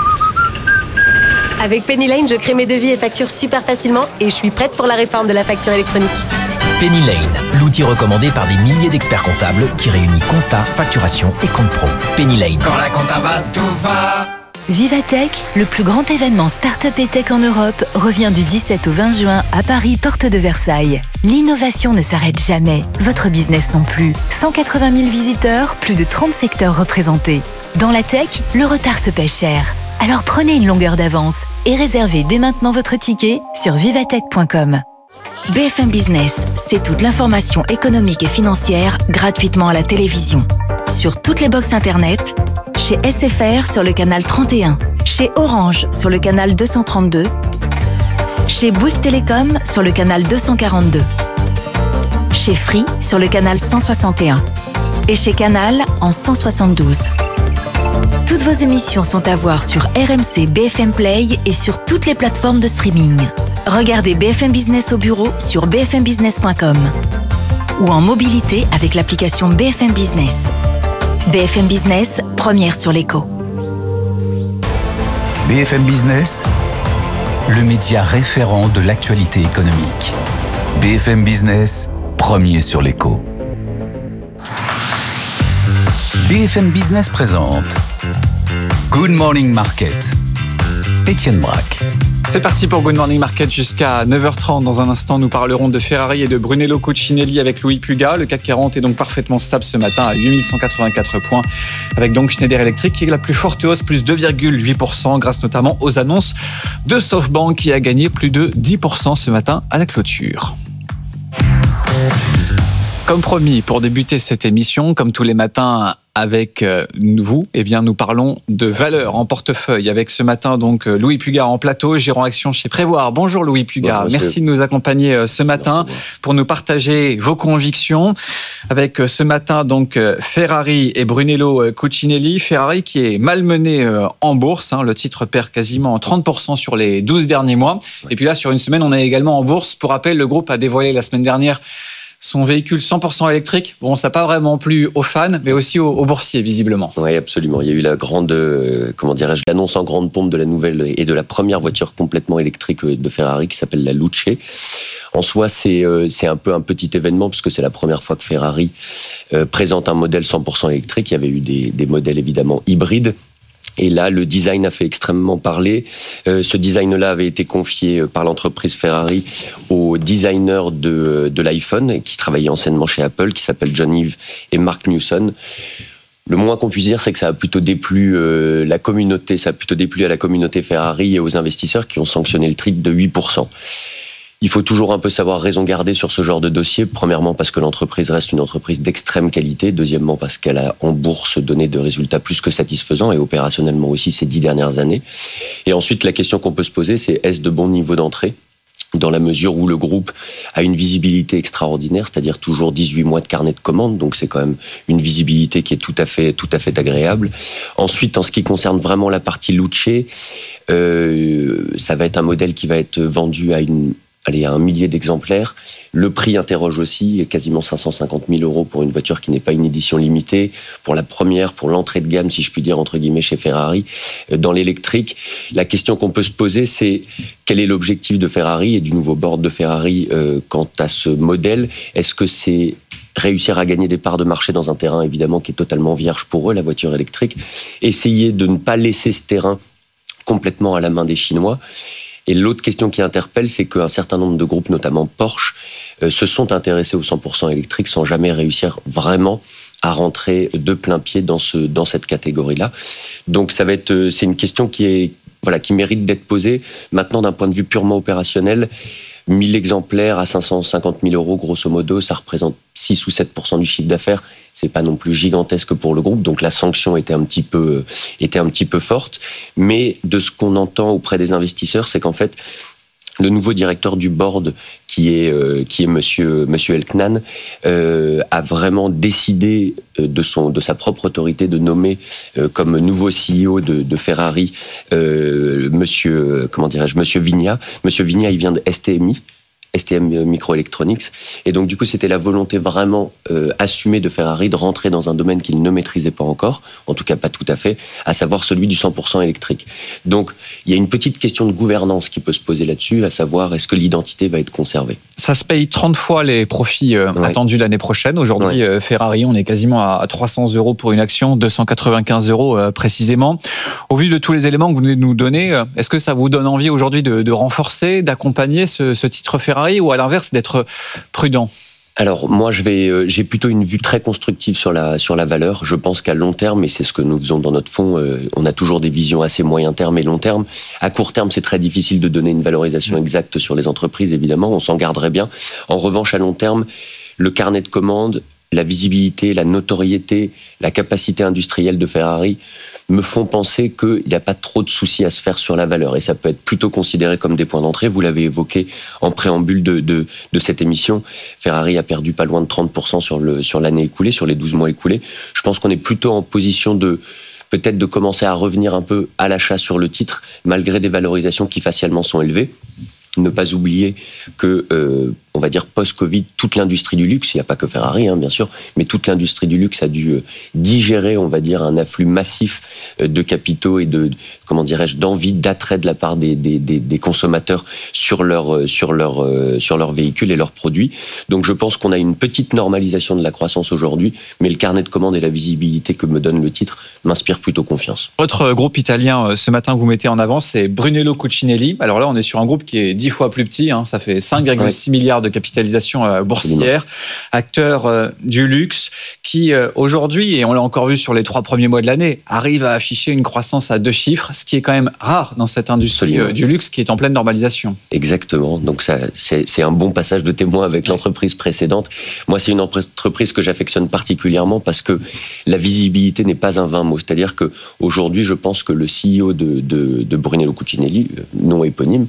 Avec Penny Lane, je crée mes devis et factures super facilement et je suis prête pour la réforme de la facture électronique. Penny Lane, l'outil recommandé par des milliers d'experts comptables qui réunit compta, facturation et compte pro. Penny Lane. Quand la compta va, tout va. Vivatech, le plus grand événement Startup et Tech en Europe, revient du dix-sept au vingt juin à Paris, porte de Versailles. L'innovation ne s'arrête jamais, votre business non plus. cent quatre-vingt mille visiteurs, plus de trente secteurs représentés. Dans la tech, le retard se paie cher. Alors prenez une longueur d'avance et réservez dès maintenant votre ticket sur vivatech point com. B F M Business, c'est toute l'information économique et financière gratuitement à la télévision. Sur toutes les box internet, chez S F R sur le canal trente et un, chez Orange sur le canal deux cent trente-deux, chez Bouygues Télécom sur le canal deux cent quarante-deux, chez Free sur le canal cent soixante et un et chez Canal en cent soixante-douze. Toutes vos émissions sont à voir sur R M C B F M Play et sur toutes les plateformes de streaming. Regardez B F M Business au bureau sur b f m business point com ou en mobilité avec l'application B F M Business. B F M Business, première sur l'écho. B F M Business, le média référent de l'actualité économique. B F M Business, premier sur l'écho. B F M Business présente Good Morning Market. Étienne Braque. C'est parti pour Good Morning Market jusqu'à neuf heures trente. Dans un instant, nous parlerons de Ferrari et de Brunello Cucinelli avec Louis Puga. Le C A C quarante est donc parfaitement stable ce matin à huit mille cent quatre-vingt-quatre points, avec donc Schneider Electric qui est la plus forte hausse, plus deux virgule huit pour cent, grâce notamment aux annonces de SoftBank qui a gagné plus de dix pour cent ce matin à la clôture. Comme promis, pour débuter cette émission, comme tous les matins avec vous, eh bien, nous parlons de valeur en portefeuille avec ce matin donc Louis Puga en plateau, gérant action chez Prévoir. Bonjour Louis Puga, bonjour, merci de nous accompagner ce matin pour nous partager vos convictions. Avec ce matin donc Ferrari et Brunello Cucinelli. Ferrari qui est malmené en bourse, hein, le titre perd quasiment trente pour cent sur les douze derniers mois. Et puis là, sur une semaine, on est également en bourse. Pour rappel, le groupe a dévoilé la semaine dernière son véhicule cent pour cent électrique. Bon, ça n'a pas vraiment plu aux fans, mais aussi aux, aux boursiers, visiblement. Oui, absolument. Il y a eu la grande, euh, comment dirais-je, l'annonce en grande pompe de la nouvelle et de la première voiture complètement électrique de Ferrari qui s'appelle la Luce. En soi, c'est, euh, c'est un peu un petit événement puisque c'est la première fois que Ferrari euh, présente un modèle cent pour cent électrique. Il y avait eu des, des modèles évidemment hybrides. Et là, le design a fait extrêmement parler. Euh, ce design-là avait été confié par l'entreprise Ferrari aux designers de, de l'iPhone, qui travaillaient anciennement chez Apple, qui s'appellent John Ive et Mark Newson. Le moins qu'on puisse dire, c'est que ça a plutôt déplu euh, la communauté, ça a plutôt déplu à la communauté Ferrari et aux investisseurs qui ont sanctionné le triple de huit pour cent. Il faut toujours un peu savoir raison garder sur ce genre de dossier. Premièrement, parce que l'entreprise reste une entreprise d'extrême qualité. Deuxièmement, parce qu'elle a en bourse donné de résultats plus que satisfaisants et opérationnellement aussi ces dix dernières années. Et ensuite, la question qu'on peut se poser, c'est est-ce de bons niveaux d'entrée ? Dans la mesure où le groupe a une visibilité extraordinaire, c'est-à-dire toujours dix-huit mois de carnet de commandes, donc c'est quand même une visibilité qui est tout à fait, tout à fait agréable. Ensuite, en ce qui concerne vraiment la partie Luce, euh, ça va être un modèle qui va être vendu à une Allez, à un millier d'exemplaires. Le prix interroge aussi, quasiment cinq cent cinquante mille euros pour une voiture qui n'est pas une édition limitée. Pour la première, pour l'entrée de gamme, si je puis dire, entre guillemets, chez Ferrari, dans l'électrique. La question qu'on peut se poser, c'est quel est l'objectif de Ferrari et du nouveau board de Ferrari euh, quant à ce modèle ? Est-ce que c'est réussir à gagner des parts de marché dans un terrain évidemment qui est totalement vierge pour eux, la voiture électrique, essayer de ne pas laisser ce terrain complètement à la main des Chinois. Et l'autre question qui interpelle, c'est qu'un certain nombre de groupes, notamment Porsche, euh, se sont intéressés au cent pour cent électrique sans jamais réussir vraiment à rentrer de plein pied dans, ce, dans cette catégorie-là. Donc ça va être, c'est une question qui, est, voilà, qui mérite d'être posée. Maintenant, d'un point de vue purement opérationnel, mille exemplaires à cinq cent cinquante mille euros, grosso modo, ça représente six ou sept pour cent du chiffre d'affaires. C'est pas non plus gigantesque pour le groupe, donc la sanction était un petit peu, était un petit peu forte. Mais de ce qu'on entend auprès des investisseurs, c'est qu'en fait, le nouveau directeur du board, qui est euh, qui est Monsieur Monsieur Elknan, euh, a vraiment décidé de son de sa propre autorité de nommer euh, comme nouveau C E O de, de Ferrari euh, Monsieur comment dirais-je Monsieur Vigna. Monsieur Vigna, il vient de S T M I. S T M Microelectronics. Et donc, du coup, c'était la volonté vraiment euh, assumée de Ferrari de rentrer dans un domaine qu'il ne maîtrisait pas encore, en tout cas pas tout à fait, à savoir celui du cent pour cent électrique. Donc, il y a une petite question de gouvernance qui peut se poser là-dessus, à savoir, est-ce que l'identité va être conservée ? Ça se paye trente fois les profits euh, ouais. attendus l'année prochaine. Aujourd'hui, ouais. euh, Ferrari, on est quasiment à trois cents euros pour une action, deux cent quatre-vingt-quinze euros euh, précisément. Au vu de tous les éléments que vous venez de nous donner, euh, est-ce que ça vous donne envie aujourd'hui de, de renforcer, d'accompagner ce, ce titre Ferrari, ou à l'inverse d'être prudent ? Alors moi, je vais, euh, j'ai plutôt une vue très constructive sur la sur la valeur. Je pense qu'à long terme, et c'est ce que nous faisons dans notre fonds, euh, on a toujours des visions assez moyen terme et long terme. À court terme, c'est très difficile de donner une valorisation exacte sur les entreprises, évidemment, on s'en garderait bien. En revanche, à long terme, le carnet de commandes, la visibilité, la notoriété, la capacité industrielle de Ferrari me font penser qu'il n'y a pas trop de soucis à se faire sur la valeur. Et ça peut être plutôt considéré comme des points d'entrée. Vous l'avez évoqué en préambule de, de, de cette émission. Ferrari a perdu pas loin de trente pour cent sur, le, sur l'année écoulée, sur les douze mois écoulés. Je pense qu'on est plutôt en position de peut-être de commencer à revenir un peu à l'achat sur le titre, malgré des valorisations qui facialement sont élevées. Ne pas oublier que, euh, on va dire post-Covid, toute l'industrie du luxe, il n'y a pas que Ferrari, hein, bien sûr, mais toute l'industrie du luxe a dû euh, digérer, on va dire, un afflux massif euh, de capitaux et de, comment dirais-je, d'envie, d'attrait de la part des, des, des, des consommateurs sur leur, euh, sur leur, euh, sur leurs véhicules et leurs produits. Donc, je pense qu'on a une petite normalisation de la croissance aujourd'hui, mais le carnet de commandes et la visibilité que me donne le titre m'inspire plutôt confiance. Votre groupe italien, ce matin, que vous mettez en avant, c'est Brunello Cucinelli. Alors là, on est sur un groupe qui est dix fois plus petit, hein, ça fait cinq virgule six ouais. milliards de capitalisation euh, boursière, acteur euh, du luxe qui euh, aujourd'hui, et on l'a encore vu sur les trois premiers mois de l'année, arrive à afficher une croissance à deux chiffres, ce qui est quand même rare dans cette industrie euh, du luxe qui est en pleine normalisation. Exactement, donc ça, c'est, c'est un bon passage de témoin avec l'entreprise précédente. Moi, c'est une entreprise que j'affectionne particulièrement parce que la visibilité n'est pas un vain mot, c'est-à-dire qu'aujourd'hui, je pense que le C E O de, de, de Brunello Cucinelli, nom éponyme,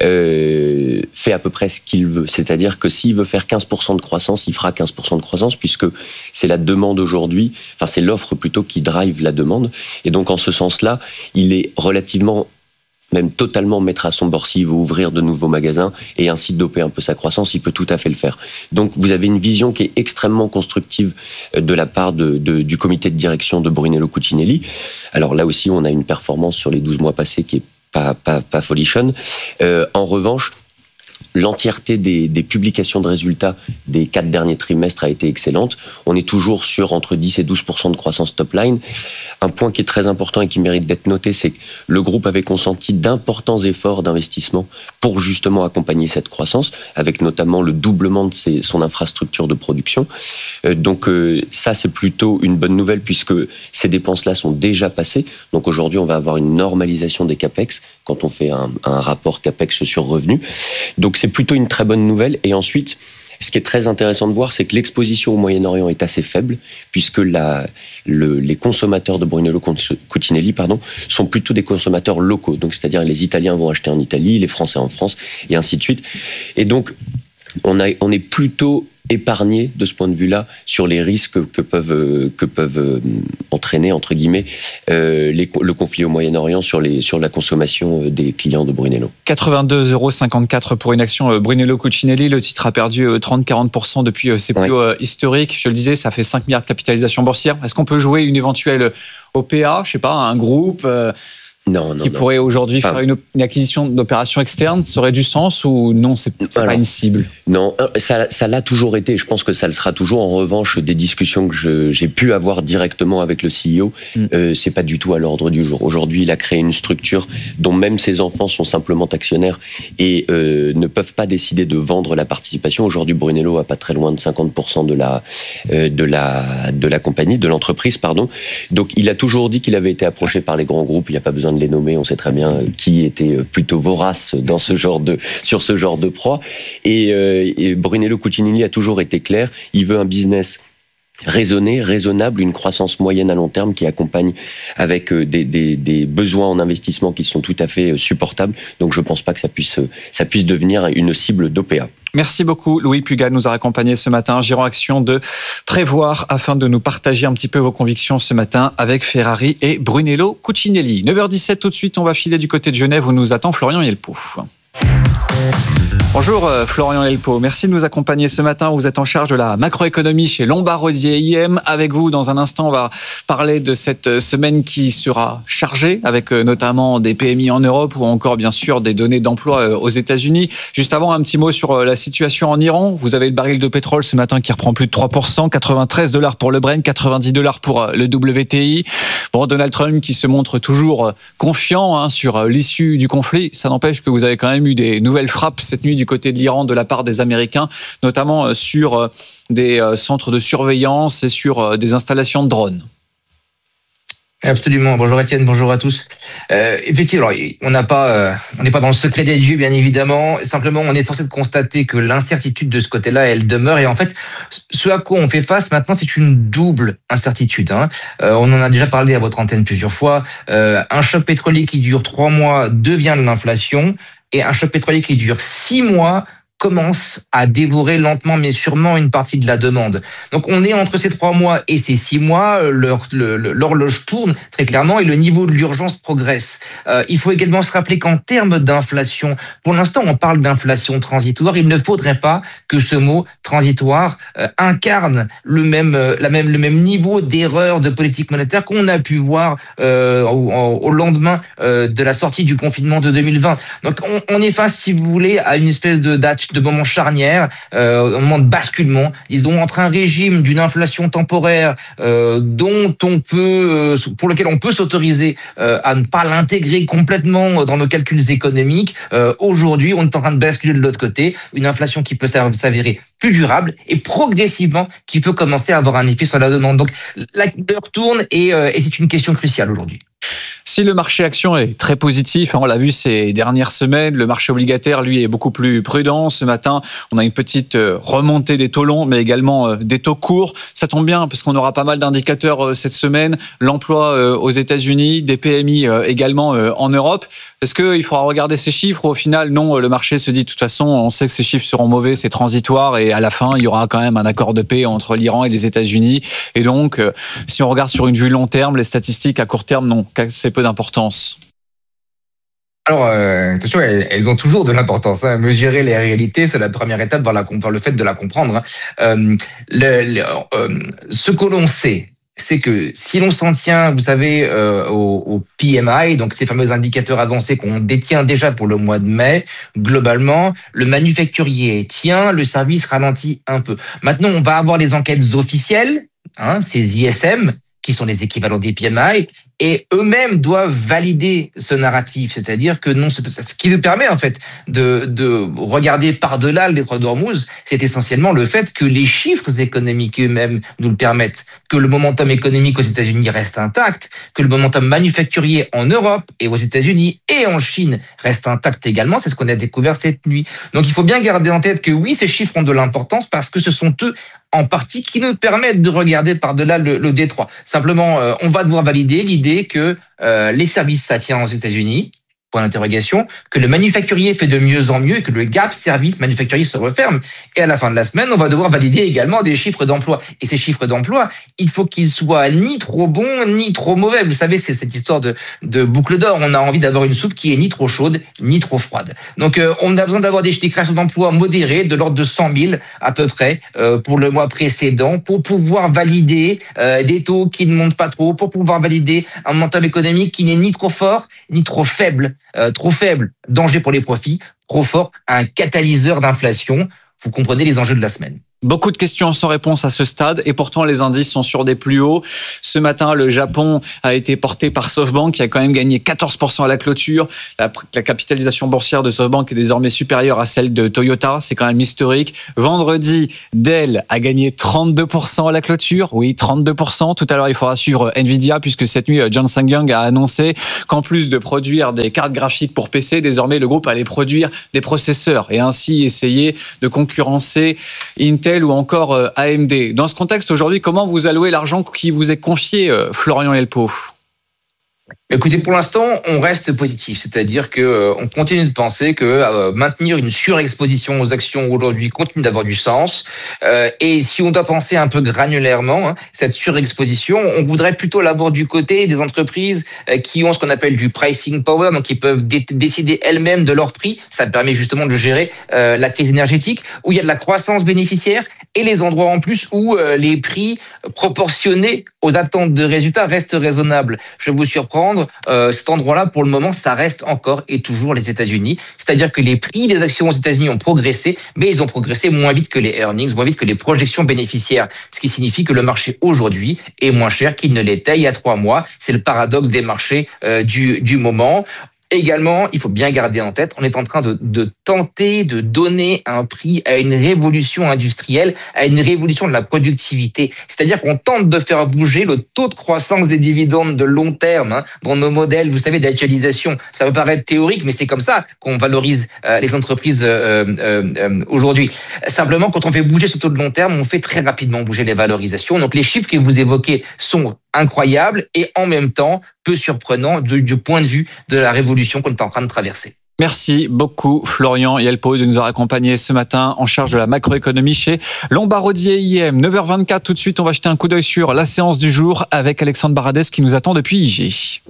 euh, fait à peu près ce qu'il veut, c'est-à-dire que s'il veut faire quinze pour cent de croissance, il fera quinze pour cent de croissance puisque c'est la demande aujourd'hui, enfin c'est l'offre plutôt qui drive la demande. Et donc en ce sens-là, il est relativement, même totalement mettre à son bord s'il veut ouvrir de nouveaux magasins et ainsi doper un peu sa croissance, il peut tout à fait le faire. Donc vous avez une vision qui est extrêmement constructive de la part de, de, du comité de direction de Brunello Cucinelli. Alors là aussi, on a une performance sur les douze mois passés qui est pas, pas, pas folichonne. Euh, en revanche, l'entièreté des, des publications de résultats des quatre derniers trimestres a été excellente. On est toujours sur entre dix et douze pour cent de croissance top line. Un point qui est très important et qui mérite d'être noté, c'est que le groupe avait consenti d'importants efforts d'investissement pour justement accompagner cette croissance, avec notamment le doublement de ses, son infrastructure de production. Euh, donc euh, ça, c'est plutôt une bonne nouvelle puisque ces dépenses-là sont déjà passées. Donc aujourd'hui, on va avoir une normalisation des capex quand on fait un, un rapport capex sur revenu. Donc c'est plutôt une très bonne nouvelle. Et ensuite, ce qui est très intéressant de voir, c'est que l'exposition au Moyen-Orient est assez faible, puisque la, le, les consommateurs de Brunello Cucinelli pardon, sont plutôt des consommateurs locaux. Donc, c'est-à-dire les Italiens vont acheter en Italie, les Français en France, et ainsi de suite. Et donc, on, a, on est plutôt épargné de ce point de vue-là sur les risques que peuvent, que peuvent entraîner, entre guillemets, euh, les, le conflit au Moyen-Orient sur, les, sur la consommation des clients de Brunello. quatre-vingt-deux euros cinquante-quatre pour une action Brunello Cucinelli. Le titre a perdu trente à quarante pour cent depuis ses plus hauts ouais. historiques. Je le disais, ça fait cinq milliards de capitalisation boursière. Est-ce qu'on peut jouer une éventuelle O P A, je sais pas, un groupe euh, Non, non, qui non. pourrait aujourd'hui Enfin, faire une, une acquisition d'opérations externes, ça aurait du sens ou non, c'est, c'est alors, pas une cible? Non, ça, ça l'a toujours été. Je pense que ça le sera toujours. En revanche, des discussions que je, j'ai pu avoir directement avec le C E O, mm. euh, c'est pas du tout à l'ordre du jour. Aujourd'hui, il a créé une structure dont même ses enfants sont simplement actionnaires et euh, ne peuvent pas décider de vendre la participation. Aujourd'hui, Brunello a pas très loin de cinquante pour cent de la euh, de la de la compagnie, de l'entreprise, pardon. Donc, il a toujours dit qu'il avait été approché par les grands groupes. Il n'y a pas besoin de les nommer, on sait très bien qui était plutôt vorace dans ce genre de, sur ce genre de proie. Et, euh, et Brunello Cucinelli a toujours été clair, il veut un business raisonné, raisonnable, une croissance moyenne à long terme qui accompagne avec des, des, des besoins en investissement qui sont tout à fait supportables. Donc je ne pense pas que ça puisse, ça puisse devenir une cible d'O P A. Merci beaucoup. Louis Pugat nous a accompagnés ce matin. Gérant Action de Prévoir afin de nous partager un petit peu vos convictions ce matin avec Ferrari et Brunello Cucinelli. neuf heures dix-sept, tout de suite, on va filer du côté de Genève où nous attend Florian Yelpo. Bonjour Florian Yelpo, merci de nous accompagner ce matin. Vous êtes en charge de la macroéconomie chez Lombard Odier I M. Avec vous, dans un instant, on va parler de cette semaine qui sera chargée, avec notamment des P M I en Europe ou encore bien sûr des données d'emploi aux États-Unis. Juste avant, un petit mot sur la situation en Iran. Vous avez le baril de pétrole ce matin qui reprend plus de trois pour cent, quatre-vingt-treize dollars pour le Brent, quatre-vingt-dix dollars pour le W T I. Bon, Donald Trump qui se montre toujours confiant hein, sur l'issue du conflit. Ça n'empêche que vous avez quand même eu des nouvelles frappes cette nuit du côté de l'Iran de la part des Américains, notamment sur des centres de surveillance et sur des installations de drones. Absolument. Bonjour Étienne, bonjour à tous. Euh, effectivement, on n'a pas, euh, on n'est pas dans le secret des dieux, bien évidemment. Simplement, on est forcé de constater que l'incertitude de ce côté-là, elle demeure. Et en fait, ce à quoi on fait face maintenant, c'est une double incertitude. Hein. Euh, on en a déjà parlé à votre antenne plusieurs fois. Euh, un choc pétrolier qui dure trois mois devient de l'inflation, et un choc pétrolier qui dure six mois commence à dévorer lentement mais sûrement une partie de la demande. Donc on est entre ces trois mois et ces six mois, leur, le, l'horloge tourne très clairement et le niveau de l'urgence progresse. Euh, il faut également se rappeler qu'en termes d'inflation, pour l'instant on parle d'inflation transitoire, il ne faudrait pas que ce mot transitoire euh, incarne le même, euh, la même, le même niveau d'erreur de politique monétaire qu'on a pu voir euh, au, au lendemain euh, de la sortie du confinement de deux mille vingt. Donc on, on est face, si vous voulez, à une espèce de date de moments charnières, euh, un moment de basculement, disons, entre un régime d'une inflation temporaire euh, dont on peut, euh, pour lequel on peut s'autoriser euh, à ne pas l'intégrer complètement dans nos calculs économiques. Euh, aujourd'hui, on est en train de basculer de l'autre côté, une inflation qui peut s'avérer plus durable et progressivement qui peut commencer à avoir un effet sur la demande. Donc, l'heure tourne et, euh, et c'est une question cruciale aujourd'hui. Si le marché action est très positif, on l'a vu ces dernières semaines, le marché obligataire, lui, est beaucoup plus prudent. Ce matin, on a une petite remontée des taux longs, mais également des taux courts. Ça tombe bien, parce qu'on aura pas mal d'indicateurs cette semaine. L'emploi aux États-Unis, des P M I également en Europe. Est-ce qu'il faudra regarder ces chiffres ou au final, non, le marché se dit de toute façon, on sait que ces chiffres seront mauvais, c'est transitoire et à la fin, il y aura quand même un accord de paix entre l'Iran et les États-Unis. Et donc, si on regarde sur une vue long terme, les statistiques à court terme, non, c'est peu d'importance. Alors, euh, attention, elles, elles ont toujours de l'importance. Hein. Mesurer les réalités, c'est la première étape vers, la, vers le fait de la comprendre. Hein. Euh, le, le, euh, ce que l'on sait, c'est que si l'on s'en tient, vous savez, euh, au, au P M I, donc ces fameux indicateurs avancés qu'on détient déjà pour le mois de mai, globalement, le manufacturier tient, le service ralentit un peu. Maintenant, on va avoir les enquêtes officielles, hein, ces I S M, qui sont les équivalents des P M I, et eux-mêmes doivent valider ce narratif, c'est-à-dire que non, ce qui nous permet en fait de, de regarder par-delà le détroit d'Ormuz, c'est essentiellement le fait que les chiffres économiques eux-mêmes nous le permettent, que le momentum économique aux États-Unis reste intact, que le momentum manufacturier en Europe et aux États-Unis et en Chine reste intact également, c'est ce qu'on a découvert cette nuit. Donc il faut bien garder en tête que oui, ces chiffres ont de l'importance parce que ce sont eux en partie qui nous permettent de regarder par-delà le, le détroit. Simplement, euh, on va devoir valider l'idée que euh, les services, ça tient aux États-Unis, point d'interrogation, que le manufacturier fait de mieux en mieux et que le gap service manufacturier se referme. Et à la fin de la semaine, on va devoir valider également des chiffres d'emploi. Et ces chiffres d'emploi, il faut qu'ils soient ni trop bons, ni trop mauvais. Vous savez, c'est cette histoire de, de boucle d'or. On a envie d'avoir une soupe qui est ni trop chaude, ni trop froide. Donc, euh, on a besoin d'avoir des, des créations d'emplois modérées, de l'ordre de cent mille à peu près, euh, pour le mois précédent, pour pouvoir valider euh, des taux qui ne montent pas trop, pour pouvoir valider un momentum économique qui n'est ni trop fort, ni trop faible. Euh, trop faible, danger pour les profits, trop fort, un catalyseur d'inflation. Vous comprenez les enjeux de la semaine. Beaucoup de questions sans réponse à ce stade et pourtant les indices sont sur des plus hauts. Ce matin, le Japon a été porté par SoftBank qui a quand même gagné quatorze pour cent à la clôture. La, la capitalisation boursière de SoftBank est désormais supérieure à celle de Toyota, c'est quand même historique. Vendredi, Dell a gagné trente-deux pour cent à la clôture. Oui, trente-deux pour cent. Tout à l'heure, il faudra suivre Nvidia puisque cette nuit, Johnson Young a annoncé qu'en plus de produire des cartes graphiques pour P C, désormais le groupe allait produire des processeurs et ainsi essayer de concurrencer Intel ou encore A M D. Dans ce contexte, aujourd'hui, comment vous allouez l'argent qui vous est confié, Florian Helpo ? Écoutez, pour l'instant, on reste positif, c'est-à-dire que euh, on continue de penser que euh, maintenir une surexposition aux actions aujourd'hui continue d'avoir du sens. Euh, et si on doit penser un peu granulairement, hein, cette surexposition, on voudrait plutôt l'avoir du côté des entreprises euh, qui ont ce qu'on appelle du pricing power, donc qui peuvent dé- décider elles-mêmes de leur prix. Ça permet justement de gérer euh, la crise énergétique, où il y a de la croissance bénéficiaire et les endroits en plus où euh, les prix proportionnés aux attentes de résultats restent raisonnables. Je vais vous surprendre. Euh, cet endroit-là, pour le moment, ça reste encore et toujours les États-Unis. C'est-à-dire que les prix des actions aux États-Unis ont progressé, mais ils ont progressé moins vite que les earnings, moins vite que les projections bénéficiaires. Ce qui signifie que le marché aujourd'hui est moins cher qu'il ne l'était il y a trois mois. C'est le paradoxe des marchés euh, du, du moment. Également, il faut bien garder en tête, on est en train de, de tenter de donner un prix à une révolution industrielle, à une révolution de la productivité. C'est-à-dire qu'on tente de faire bouger le taux de croissance des dividendes de long terme hein, dans nos modèles, vous savez, d'actualisation. Ça peut paraître théorique, mais c'est comme ça qu'on valorise euh, les entreprises euh, euh, euh, aujourd'hui. Simplement, quand on fait bouger ce taux de long terme, on fait très rapidement bouger les valorisations. Donc, les chiffres que vous évoquez sont incroyables et en même temps peu surprenants du, du point de vue de la révolution qu'on est en train de traverser. Merci beaucoup Florian Helpo de nous avoir accompagnés ce matin en charge de la macroéconomie chez Lombardier I M. neuf heures vingt-quatre, tout de suite on va jeter un coup d'œil sur la séance du jour avec Alexandre Baradès qui nous attend depuis I G.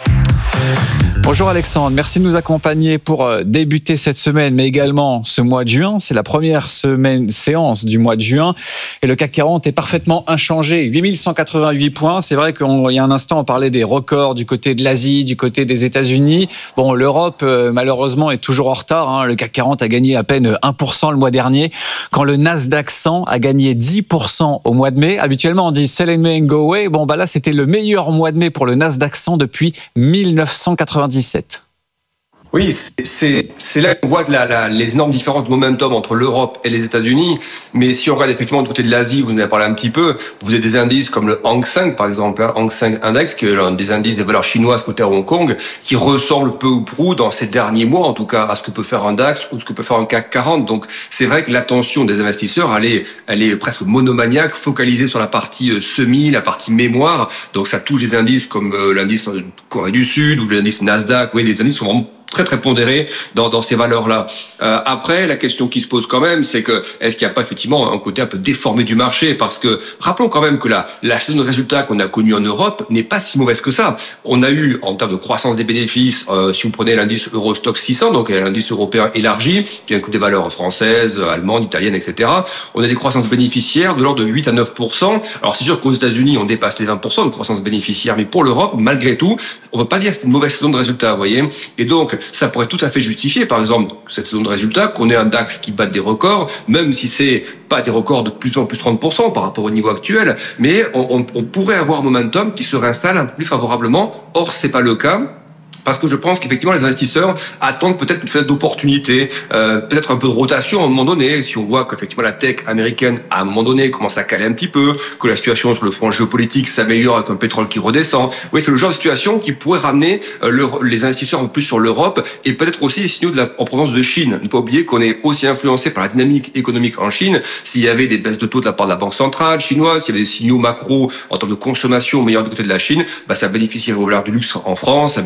Bonjour Alexandre, merci de nous accompagner pour débuter cette semaine, mais également ce mois de juin. C'est la première semaine séance du mois de juin et le C A C quarante est parfaitement inchangé. huit mille cent quatre-vingt-huit points. C'est vrai qu'il y a un instant, on parlait des records du côté de l'Asie, du côté des États-Unis. Bon, l'Europe, malheureusement, est toujours en retard. Hein. Le C A C quarante a gagné à peine un pour cent le mois dernier, quand le Nasdaq cent a gagné dix pour cent au mois de mai. Habituellement, on dit sell in May and go away. Bon, bah là, c'était le meilleur mois de mai pour le Nasdaq cent depuis mille neuf cent quatre-vingt-dix-sept. Oui, c'est, c'est là qu'on voit la, la, les énormes différences de momentum entre l'Europe et les États-Unis. Mais si on regarde effectivement du côté de l'Asie, vous en avez parlé un petit peu, vous avez des indices comme le Hang Seng, par exemple, hein, Hang Seng Index, qui est l'un des indices des valeurs chinoises cotées à Hong Kong, qui ressemble peu ou prou dans ces derniers mois, en tout cas, à ce que peut faire un DAX ou ce que peut faire un C A C quarante. Donc, c'est vrai que l'attention des investisseurs, elle est, elle est presque monomaniaque, focalisée sur la partie semi, la partie mémoire. Donc, ça touche des indices comme euh, l'indice Corée du Sud ou l'indice Nasdaq. Oui, les indices sont vraiment très très pondéré dans, dans ces valeurs-là. Euh, après, la question qui se pose quand même, c'est que est-ce qu'il n'y a pas effectivement un côté un peu déformé du marché? Parce que rappelons quand même que la, la saison de résultats qu'on a connue en Europe n'est pas si mauvaise que ça. On a eu, en termes de croissance des bénéfices, euh, si vous prenez l'indice Eurostoxx six cents, donc l'indice européen élargi, qui inclut des valeurs françaises, allemandes, italiennes, et cetera, on a des croissances bénéficiaires de l'ordre de huit à neuf pour cent. Alors c'est sûr qu'aux États-Unis, on dépasse les vingt pour cent de croissance bénéficiaire, mais pour l'Europe, malgré tout, on ne peut pas dire que c'est une mauvaise saison de résultats, vous voyez. Et donc, ça pourrait tout à fait justifier, par exemple, cette saison de résultats, qu'on ait un DAX qui batte des records, même si c'est pas des records de plus en plus trente pour cent par rapport au niveau actuel, mais on, on, on pourrait avoir un momentum qui se réinstalle un peu plus favorablement. Or, c'est pas le cas. Parce que je pense qu'effectivement les investisseurs attendent peut-être une fenêtre d'opportunité, euh, peut-être un peu de rotation à un moment donné. Si on voit qu'effectivement la tech américaine à un moment donné commence à caler un petit peu, que la situation sur le front géopolitique s'améliore avec un pétrole qui redescend. Oui, c'est le genre de situation qui pourrait ramener euh, le, les investisseurs un peu plus sur l'Europe et peut-être aussi les signaux de la, en provenance de Chine. Ne pas oublier qu'on est aussi influencé par la dynamique économique en Chine. S'il y avait des baisses de taux de la part de la banque centrale chinoise, s'il y avait des signaux macro en termes de consommation meilleurs du côté de la Chine, bah ça bénéficierait aux valeurs du luxe en France, ça bénéficierait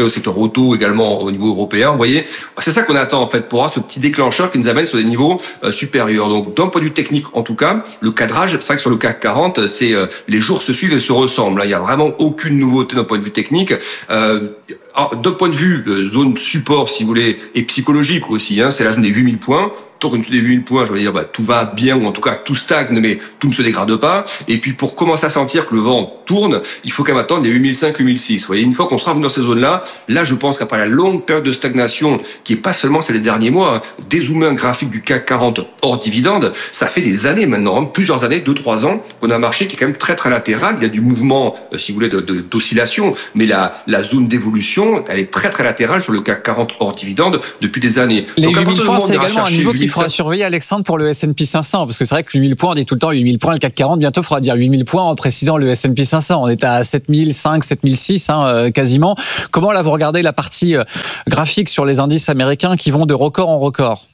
au secteur auto également au niveau européen. Vous voyez, c'est ça qu'on attend en fait pour avoir ce petit déclencheur qui nous amène sur des niveaux euh, supérieurs. Donc d'un point de vue technique en tout cas, le cadrage, c'est vrai que sur le C A C quarante, c'est euh, les jours se suivent et se ressemblent. Il n'y a vraiment aucune nouveauté d'un point de vue technique. Euh, d'un point de vue euh, zone support, si vous voulez, et psychologique aussi, hein, c'est la zone des huit mille points. Tant qu'on est des huit mille points, je veux dire, bah, tout va bien, ou en tout cas tout stagne, mais tout ne se dégrade pas. Et puis pour commencer à sentir que le vent tourne, il faut quand même attendre les huit mille cinq, huit mille six. Vous voyez, une fois qu'on sera revenu dans ces zones-là, là je pense qu'après la longue période de stagnation, qui est pas seulement celle des derniers mois, hein, dézoomer un graphique du C A C quarante hors dividende, ça fait des années maintenant, hein, plusieurs années, deux, trois ans, qu'on a un marché qui est quand même très très latéral. Il y a du mouvement, euh, si vous voulez, de, de, d'oscillation, mais la, la zone d'évolution, elle est très très latérale sur le C A C quarante hors dividende depuis des années. Les Donc, huit mille points, c'est également un niveau qu'il faudra surveiller, Alexandre, pour le S and P cinq cents, parce que c'est vrai que huit mille points, on dit tout le temps huit mille points, le C A C quarante, bientôt il faudra dire huit mille points en précisant le S and P cinq cents. On est à sept mille cinq, sept mille six, hein, euh, quasiment. Comment là vous regardez la partie euh, graphique sur les indices américains qui vont de record en record?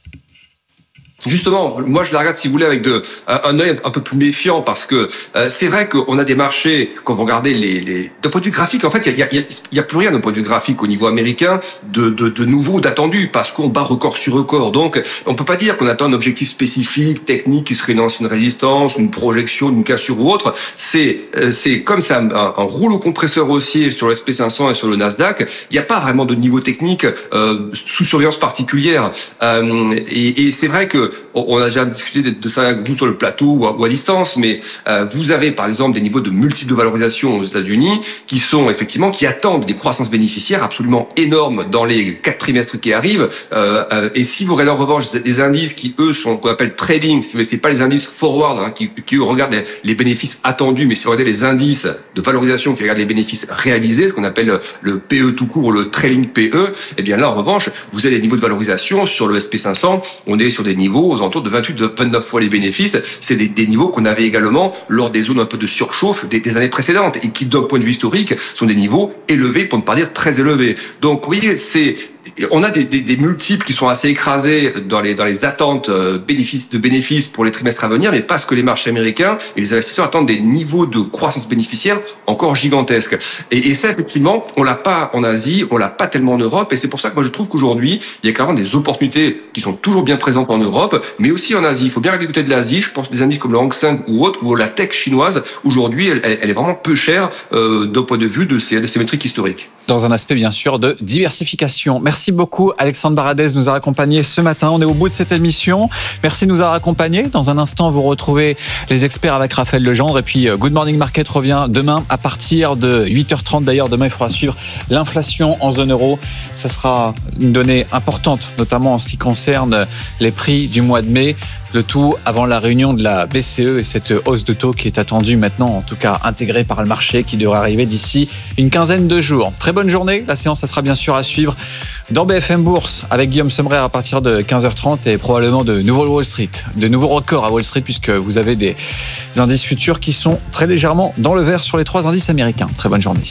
Justement, moi je la regarde si vous voulez avec de, un œil un peu plus méfiant parce que euh, c'est vrai qu'on a des marchés, quand vous regardez les, les d'un point de vue graphique, en fait il y a, il y a, il y a plus rien d'un point de vue graphique au niveau américain de, de, de nouveau, d'attendu, parce qu'on bat record sur record. Donc on peut pas dire qu'on attend un objectif spécifique, technique, qui serait une ancienne résistance, une projection, une cassure ou autre. C'est euh, c'est comme ça un, un rouleau compresseur haussier sur le S and P cinq cents et sur le Nasdaq. Il n'y a pas vraiment de niveau technique euh, sous surveillance particulière. Euh, et, et c'est vrai que on a déjà discuté de ça avec vous sur le plateau ou à, ou à distance, mais euh, vous avez par exemple des niveaux de multiples de valorisation aux États-Unis qui sont effectivement, qui attendent des croissances bénéficiaires absolument énormes dans les quatre trimestres qui arrivent. Euh, euh, et si vous regardez en revanche des indices qui eux sont qu'on appelle trading, c'est pas les indices forward hein, qui, qui eux regardent les, les bénéfices attendus, mais si vous regardez les indices de valorisation qui regardent les bénéfices réalisés, ce qu'on appelle le P E tout court ou le trailing P E, eh bien là en revanche vous avez des niveaux de valorisation sur le S and P cinq cents, on est sur des niveaux aux alentours de vingt-huit, vingt-neuf fois les bénéfices. C'est des, des niveaux qu'on avait également lors des zones un peu de surchauffe des, des années précédentes et qui, d'un point de vue historique, sont des niveaux élevés, pour ne pas dire très élevés. Donc, vous voyez, c'est on a des, des, des multiples qui sont assez écrasés dans les, dans les attentes euh, bénéfices, de bénéfices pour les trimestres à venir, mais parce que les marchés américains et les investisseurs attendent des niveaux de croissance bénéficiaire encore gigantesques. Et, et ça, effectivement, on l'a pas en Asie, on l'a pas tellement en Europe, et c'est pour ça que moi je trouve qu'aujourd'hui, il y a clairement des opportunités qui sont toujours bien présentes en Europe, mais aussi en Asie. Il faut bien regarder du côté de l'Asie, je pense des indices comme le Hang Seng ou autres, où la tech chinoise, aujourd'hui, elle, elle est vraiment peu chère euh, d'un point de vue de ces, de ces métriques historiques. Dans un aspect, bien sûr, de diversification. Merci beaucoup, Alexandre Baradez, de nous avoir accompagnés ce matin. On est au bout de cette émission. Merci de nous avoir accompagnés. Dans un instant, vous retrouvez les experts avec Raphaël Legendre. Et puis, Good Morning Market revient demain à partir de huit heures trente. D'ailleurs, demain, il faudra suivre l'inflation en zone euro. Ça sera une donnée importante, notamment en ce qui concerne les prix du mois de mai. Le tout avant la réunion de la B C E et cette hausse de taux qui est attendue maintenant, en tout cas intégrée par le marché, qui devrait arriver d'ici une quinzaine de jours. Très bonne journée. La séance, ça sera bien sûr à suivre dans B F M Bourse avec Guillaume Semmerer à partir de quinze heures trente et probablement de nouveaux Wall Street, de nouveaux records à Wall Street puisque vous avez des indices futurs qui sont très légèrement dans le vert sur les trois indices américains. Très bonne journée.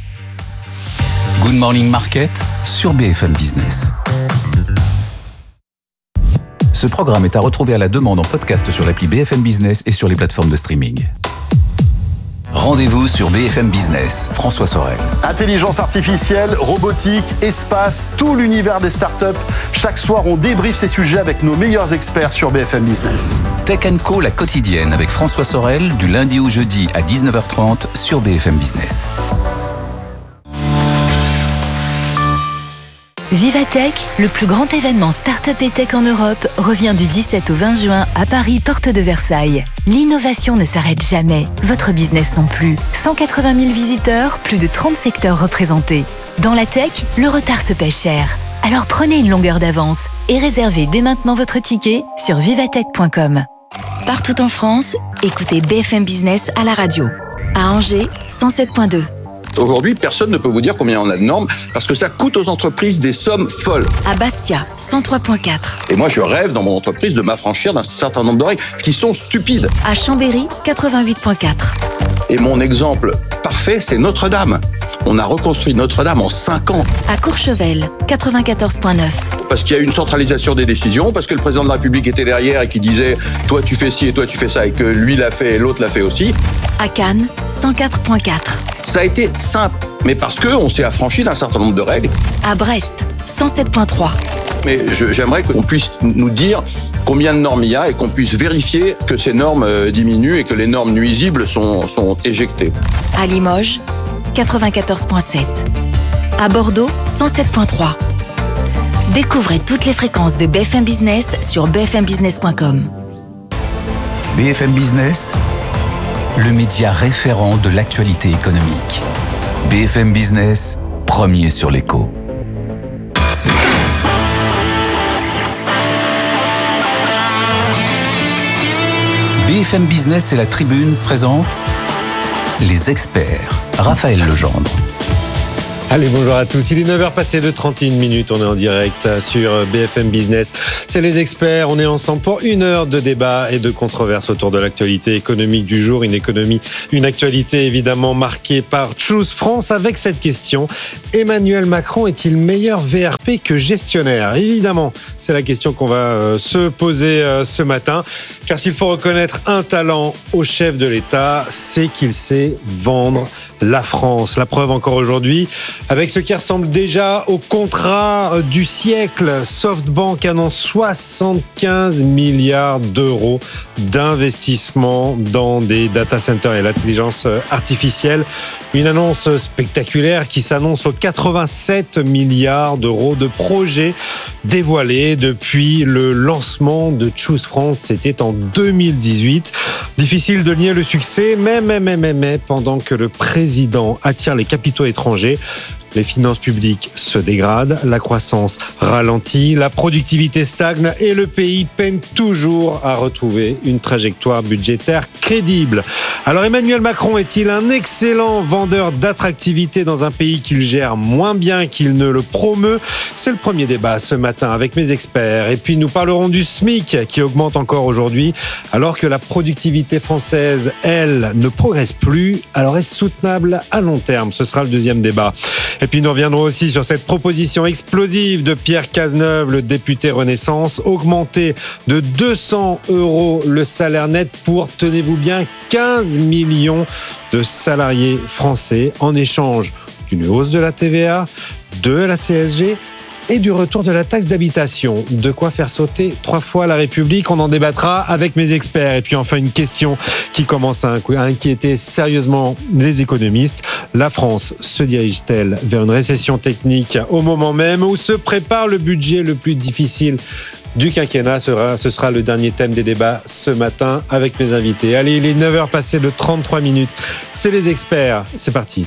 Good Morning Market sur B F M Business. Ce programme est à retrouver à la demande en podcast sur l'appli B F M Business et sur les plateformes de streaming. Rendez-vous sur B F M Business. François Sorel. Intelligence artificielle, robotique, espace, tout l'univers des startups. Chaque soir, on débriefe ces sujets avec nos meilleurs experts sur B F M Business. Tech and Co, la quotidienne avec François Sorel, du lundi au jeudi à dix-neuf heures trente sur B F M Business. Vivatech, le plus grand événement start-up et tech en Europe, revient du dix-sept au vingt juin à Paris, porte de Versailles. L'innovation ne s'arrête jamais, votre business non plus. cent quatre-vingt mille visiteurs, plus de trente secteurs représentés. Dans la tech, le retard se paie cher. Alors prenez une longueur d'avance et réservez dès maintenant votre ticket sur vivatech point com. Partout en France, écoutez B F M Business à la radio. À Angers, cent sept virgule deux. Aujourd'hui, personne ne peut vous dire combien on a de normes parce que ça coûte aux entreprises des sommes folles. À Bastia, cent trois virgule quatre. Et moi, je rêve dans mon entreprise de m'affranchir d'un certain nombre de règles qui sont stupides. À Chambéry, quatre-vingt-huit virgule quatre. Et mon exemple parfait, c'est Notre-Dame. On a reconstruit Notre-Dame en cinq ans. À Courchevel, quatre-vingt-quatorze virgule neuf. parce qu'il y a eu une centralisation des décisions, parce que le président de la République était derrière et qui disait « toi tu fais ci et toi tu fais ça » et que lui l'a fait et l'autre l'a fait aussi. À Cannes, cent quatre virgule quatre. Ça a été simple, mais parce qu'on s'est affranchi d'un certain nombre de règles. À Brest, cent sept virgule trois. Mais je, j'aimerais qu'on puisse nous dire combien de normes il y a et qu'on puisse vérifier que ces normes euh, diminuent et que les normes nuisibles sont, sont éjectées. À Limoges, quatre-vingt-quatorze virgule sept. À Bordeaux, cent sept virgule trois. Découvrez toutes les fréquences de B F M Business sur b f m business point com. B F M Business, le média référent de l'actualité économique. B F M Business, premier sur l'écho. B F M Business et la Tribune présentent les experts. Raphaël Legendre. Allez, bonjour à tous. Il est neuf heures passées de trente et une minutes. On est en direct sur B F M Business. C'est les experts. On est ensemble pour une heure de débat et de controverse autour de l'actualité économique du jour. Une économie, une actualité évidemment marquée par Choose France avec cette question. Emmanuel Macron est-il meilleur V R P que gestionnaire ? Évidemment, c'est la question qu'on va euh, se poser euh, ce matin. Car s'il faut reconnaître un talent au chef de l'État, c'est qu'il sait vendre la France. La preuve encore aujourd'hui, avec ce qui ressemble déjà au contrat du siècle. SoftBank annonce soixante-quinze milliards d'euros d'investissement dans des data centers et l'intelligence artificielle. Une annonce spectaculaire qui s'annonce aux quatre-vingt-sept milliards d'euros de projets dévoilés depuis le lancement de Choose France. C'était en deux mille dix-huit. Difficile de nier le succès, mais, mais, mais, mais, mais pendant que le président attire les capitaux étrangers, les finances publiques se dégradent, la croissance ralentit, la productivité stagne et le pays peine toujours à retrouver une trajectoire budgétaire crédible. Alors Emmanuel Macron est-il un excellent vendeur d'attractivité dans un pays qu'il gère moins bien qu'il ne le promeut ? C'est le premier débat ce matin avec mes experts. Et puis nous parlerons du SMIC qui augmente encore aujourd'hui alors que la productivité française, elle, ne progresse plus. Alors est-ce soutenable à long terme ? Ce sera le deuxième débat. Et puis nous reviendrons aussi sur cette proposition explosive de Pierre Cazeneuve, le député Renaissance, augmenter de deux cents euros le salaire net pour, tenez-vous bien, quinze millions de salariés français en échange d'une hausse de la T V A, de la C S G et du retour de la taxe d'habitation. De quoi faire sauter trois fois la République. On en débattra avec mes experts. Et puis enfin, une question qui commence à inquiéter sérieusement les économistes. La France se dirige-t-elle vers une récession technique au moment même où se prépare le budget le plus difficile du quinquennat? Sera, ce sera le dernier thème des débats ce matin avec mes invités. Allez, il est neuf heures passées de trente-trois minutes. C'est les experts. C'est parti.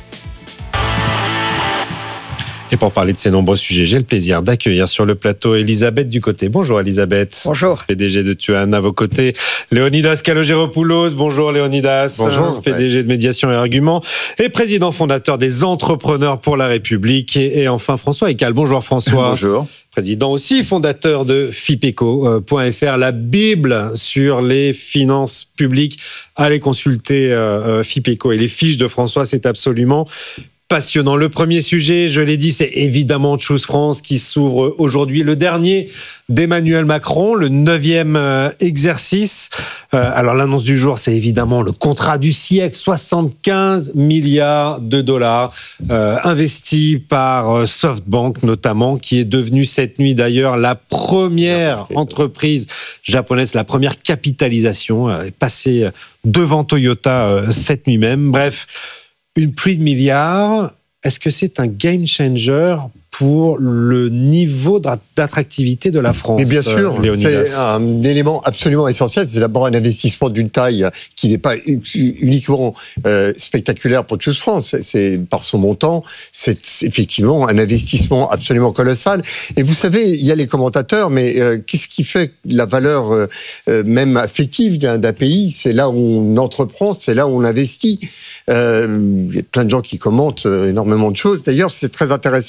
Et pour parler de ces nombreux sujets, j'ai le plaisir d'accueillir sur le plateau Elisabeth Ducoté. Bonjour Elisabeth. Bonjour. P D G de Tuan. À vos côtés, Léonidas Kalogeropoulos. Bonjour Léonidas. Bonjour. P D G de Médiation et Arguments et président fondateur des Entrepreneurs pour la République. Et, et enfin François Eccal. Bonjour François. Bonjour. Président aussi fondateur de Fipeco point F R, la Bible sur les finances publiques. Allez consulter euh, Fipeco et les fiches de François, c'est absolument passionnant. Le premier sujet, je l'ai dit, c'est évidemment Choose France qui s'ouvre aujourd'hui. Le dernier d'Emmanuel Macron, le neuvième euh, exercice. Euh, alors l'annonce du jour, c'est évidemment le contrat du siècle, soixante-quinze milliards de dollars euh, investis par euh, SoftBank notamment, qui est devenue cette nuit d'ailleurs la première entreprise japonaise, la première capitalisation, euh, est passée devant Toyota euh, cette nuit même. Bref, une pluie de milliards, est-ce que c'est un game changer pour le niveau d'attractivité de la France? Mais bien sûr, Léonidas. C'est un élément absolument essentiel. C'est d'abord un investissement d'une taille qui n'est pas uniquement euh, spectaculaire pour Choose France. C'est par son montant, c'est effectivement un investissement absolument colossal. Et vous savez, il y a les commentateurs, mais euh, qu'est-ce qui fait la valeur euh, même affective d'un, d'un pays? C'est là où on entreprend, c'est là où on investit. Euh, il y a plein de gens qui commentent énormément de choses. D'ailleurs, c'est très intéressant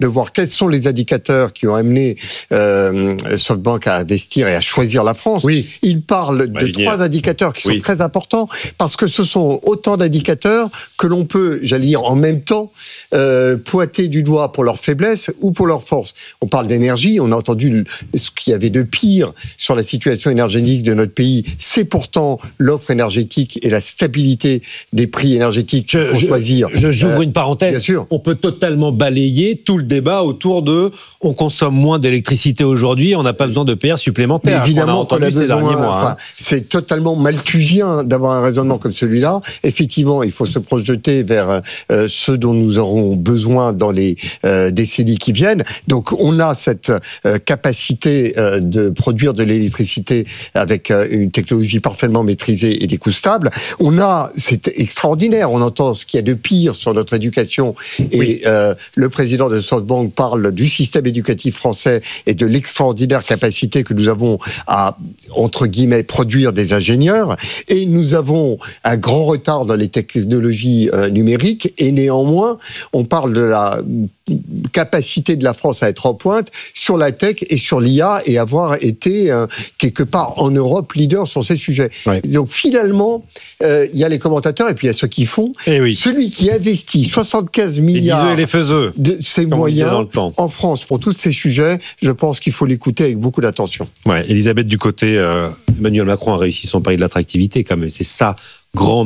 de voir quels sont les indicateurs qui ont amené euh, SoftBank à investir et à choisir la France. Oui. Il parle de venir. trois indicateurs qui sont Oui. très importants parce que ce sont autant d'indicateurs que l'on peut, j'allais dire, en même temps, euh, pointer du doigt pour leur faiblesse ou pour leur force. On parle d'énergie, on a entendu ce qu'il y avait de pire sur la situation énergétique de notre pays. C'est pourtant l'offre énergétique et la stabilité des prix énergétiques qu'il faut je, choisir. Je, j'ouvre Euh, une parenthèse. Bien sûr. On peut totalement balayer tout le débat autour de on consomme moins d'électricité aujourd'hui, on n'a pas besoin de P R supplémentaires. Mais évidemment qu'on a qu'on a entendu ces besoin. derniers mois. Enfin, hein. c'est totalement malthusien d'avoir un raisonnement comme celui-là. Effectivement, il faut se projeter vers euh, ce dont nous aurons besoin dans les euh, décennies qui viennent. Donc, on a cette euh, capacité euh, de produire de l'électricité avec euh, une technologie parfaitement maîtrisée et des coûts stables. On a, c'est extraordinaire. On entend ce qu'il y a de pire sur notre éducation. Et Oui. euh, le président de SoftBank parle du système éducatif français et de l'extraordinaire capacité que nous avons à, entre guillemets, produire des ingénieurs. Et nous avons un grand retard dans les technologies euh, numériques. Et néanmoins, on parle de la capacité de la France à être en pointe sur la tech et sur l'I A et avoir été euh, quelque part en Europe leader sur ces sujets. Ouais. Donc finalement, euh, il y a les commentateurs et puis il y a ceux qui font. Eh oui. Celui qui investit soixante-quinze Les milliards diseux et les faiseux. de ses Comme on disait dans moyens le temps. en France pour tous ces sujets, je pense qu'il faut l'écouter avec beaucoup d'attention. Ouais, Elisabeth du côté, euh, Emmanuel Macron a réussi son pari de l'attractivité quand même. C'est ça, grand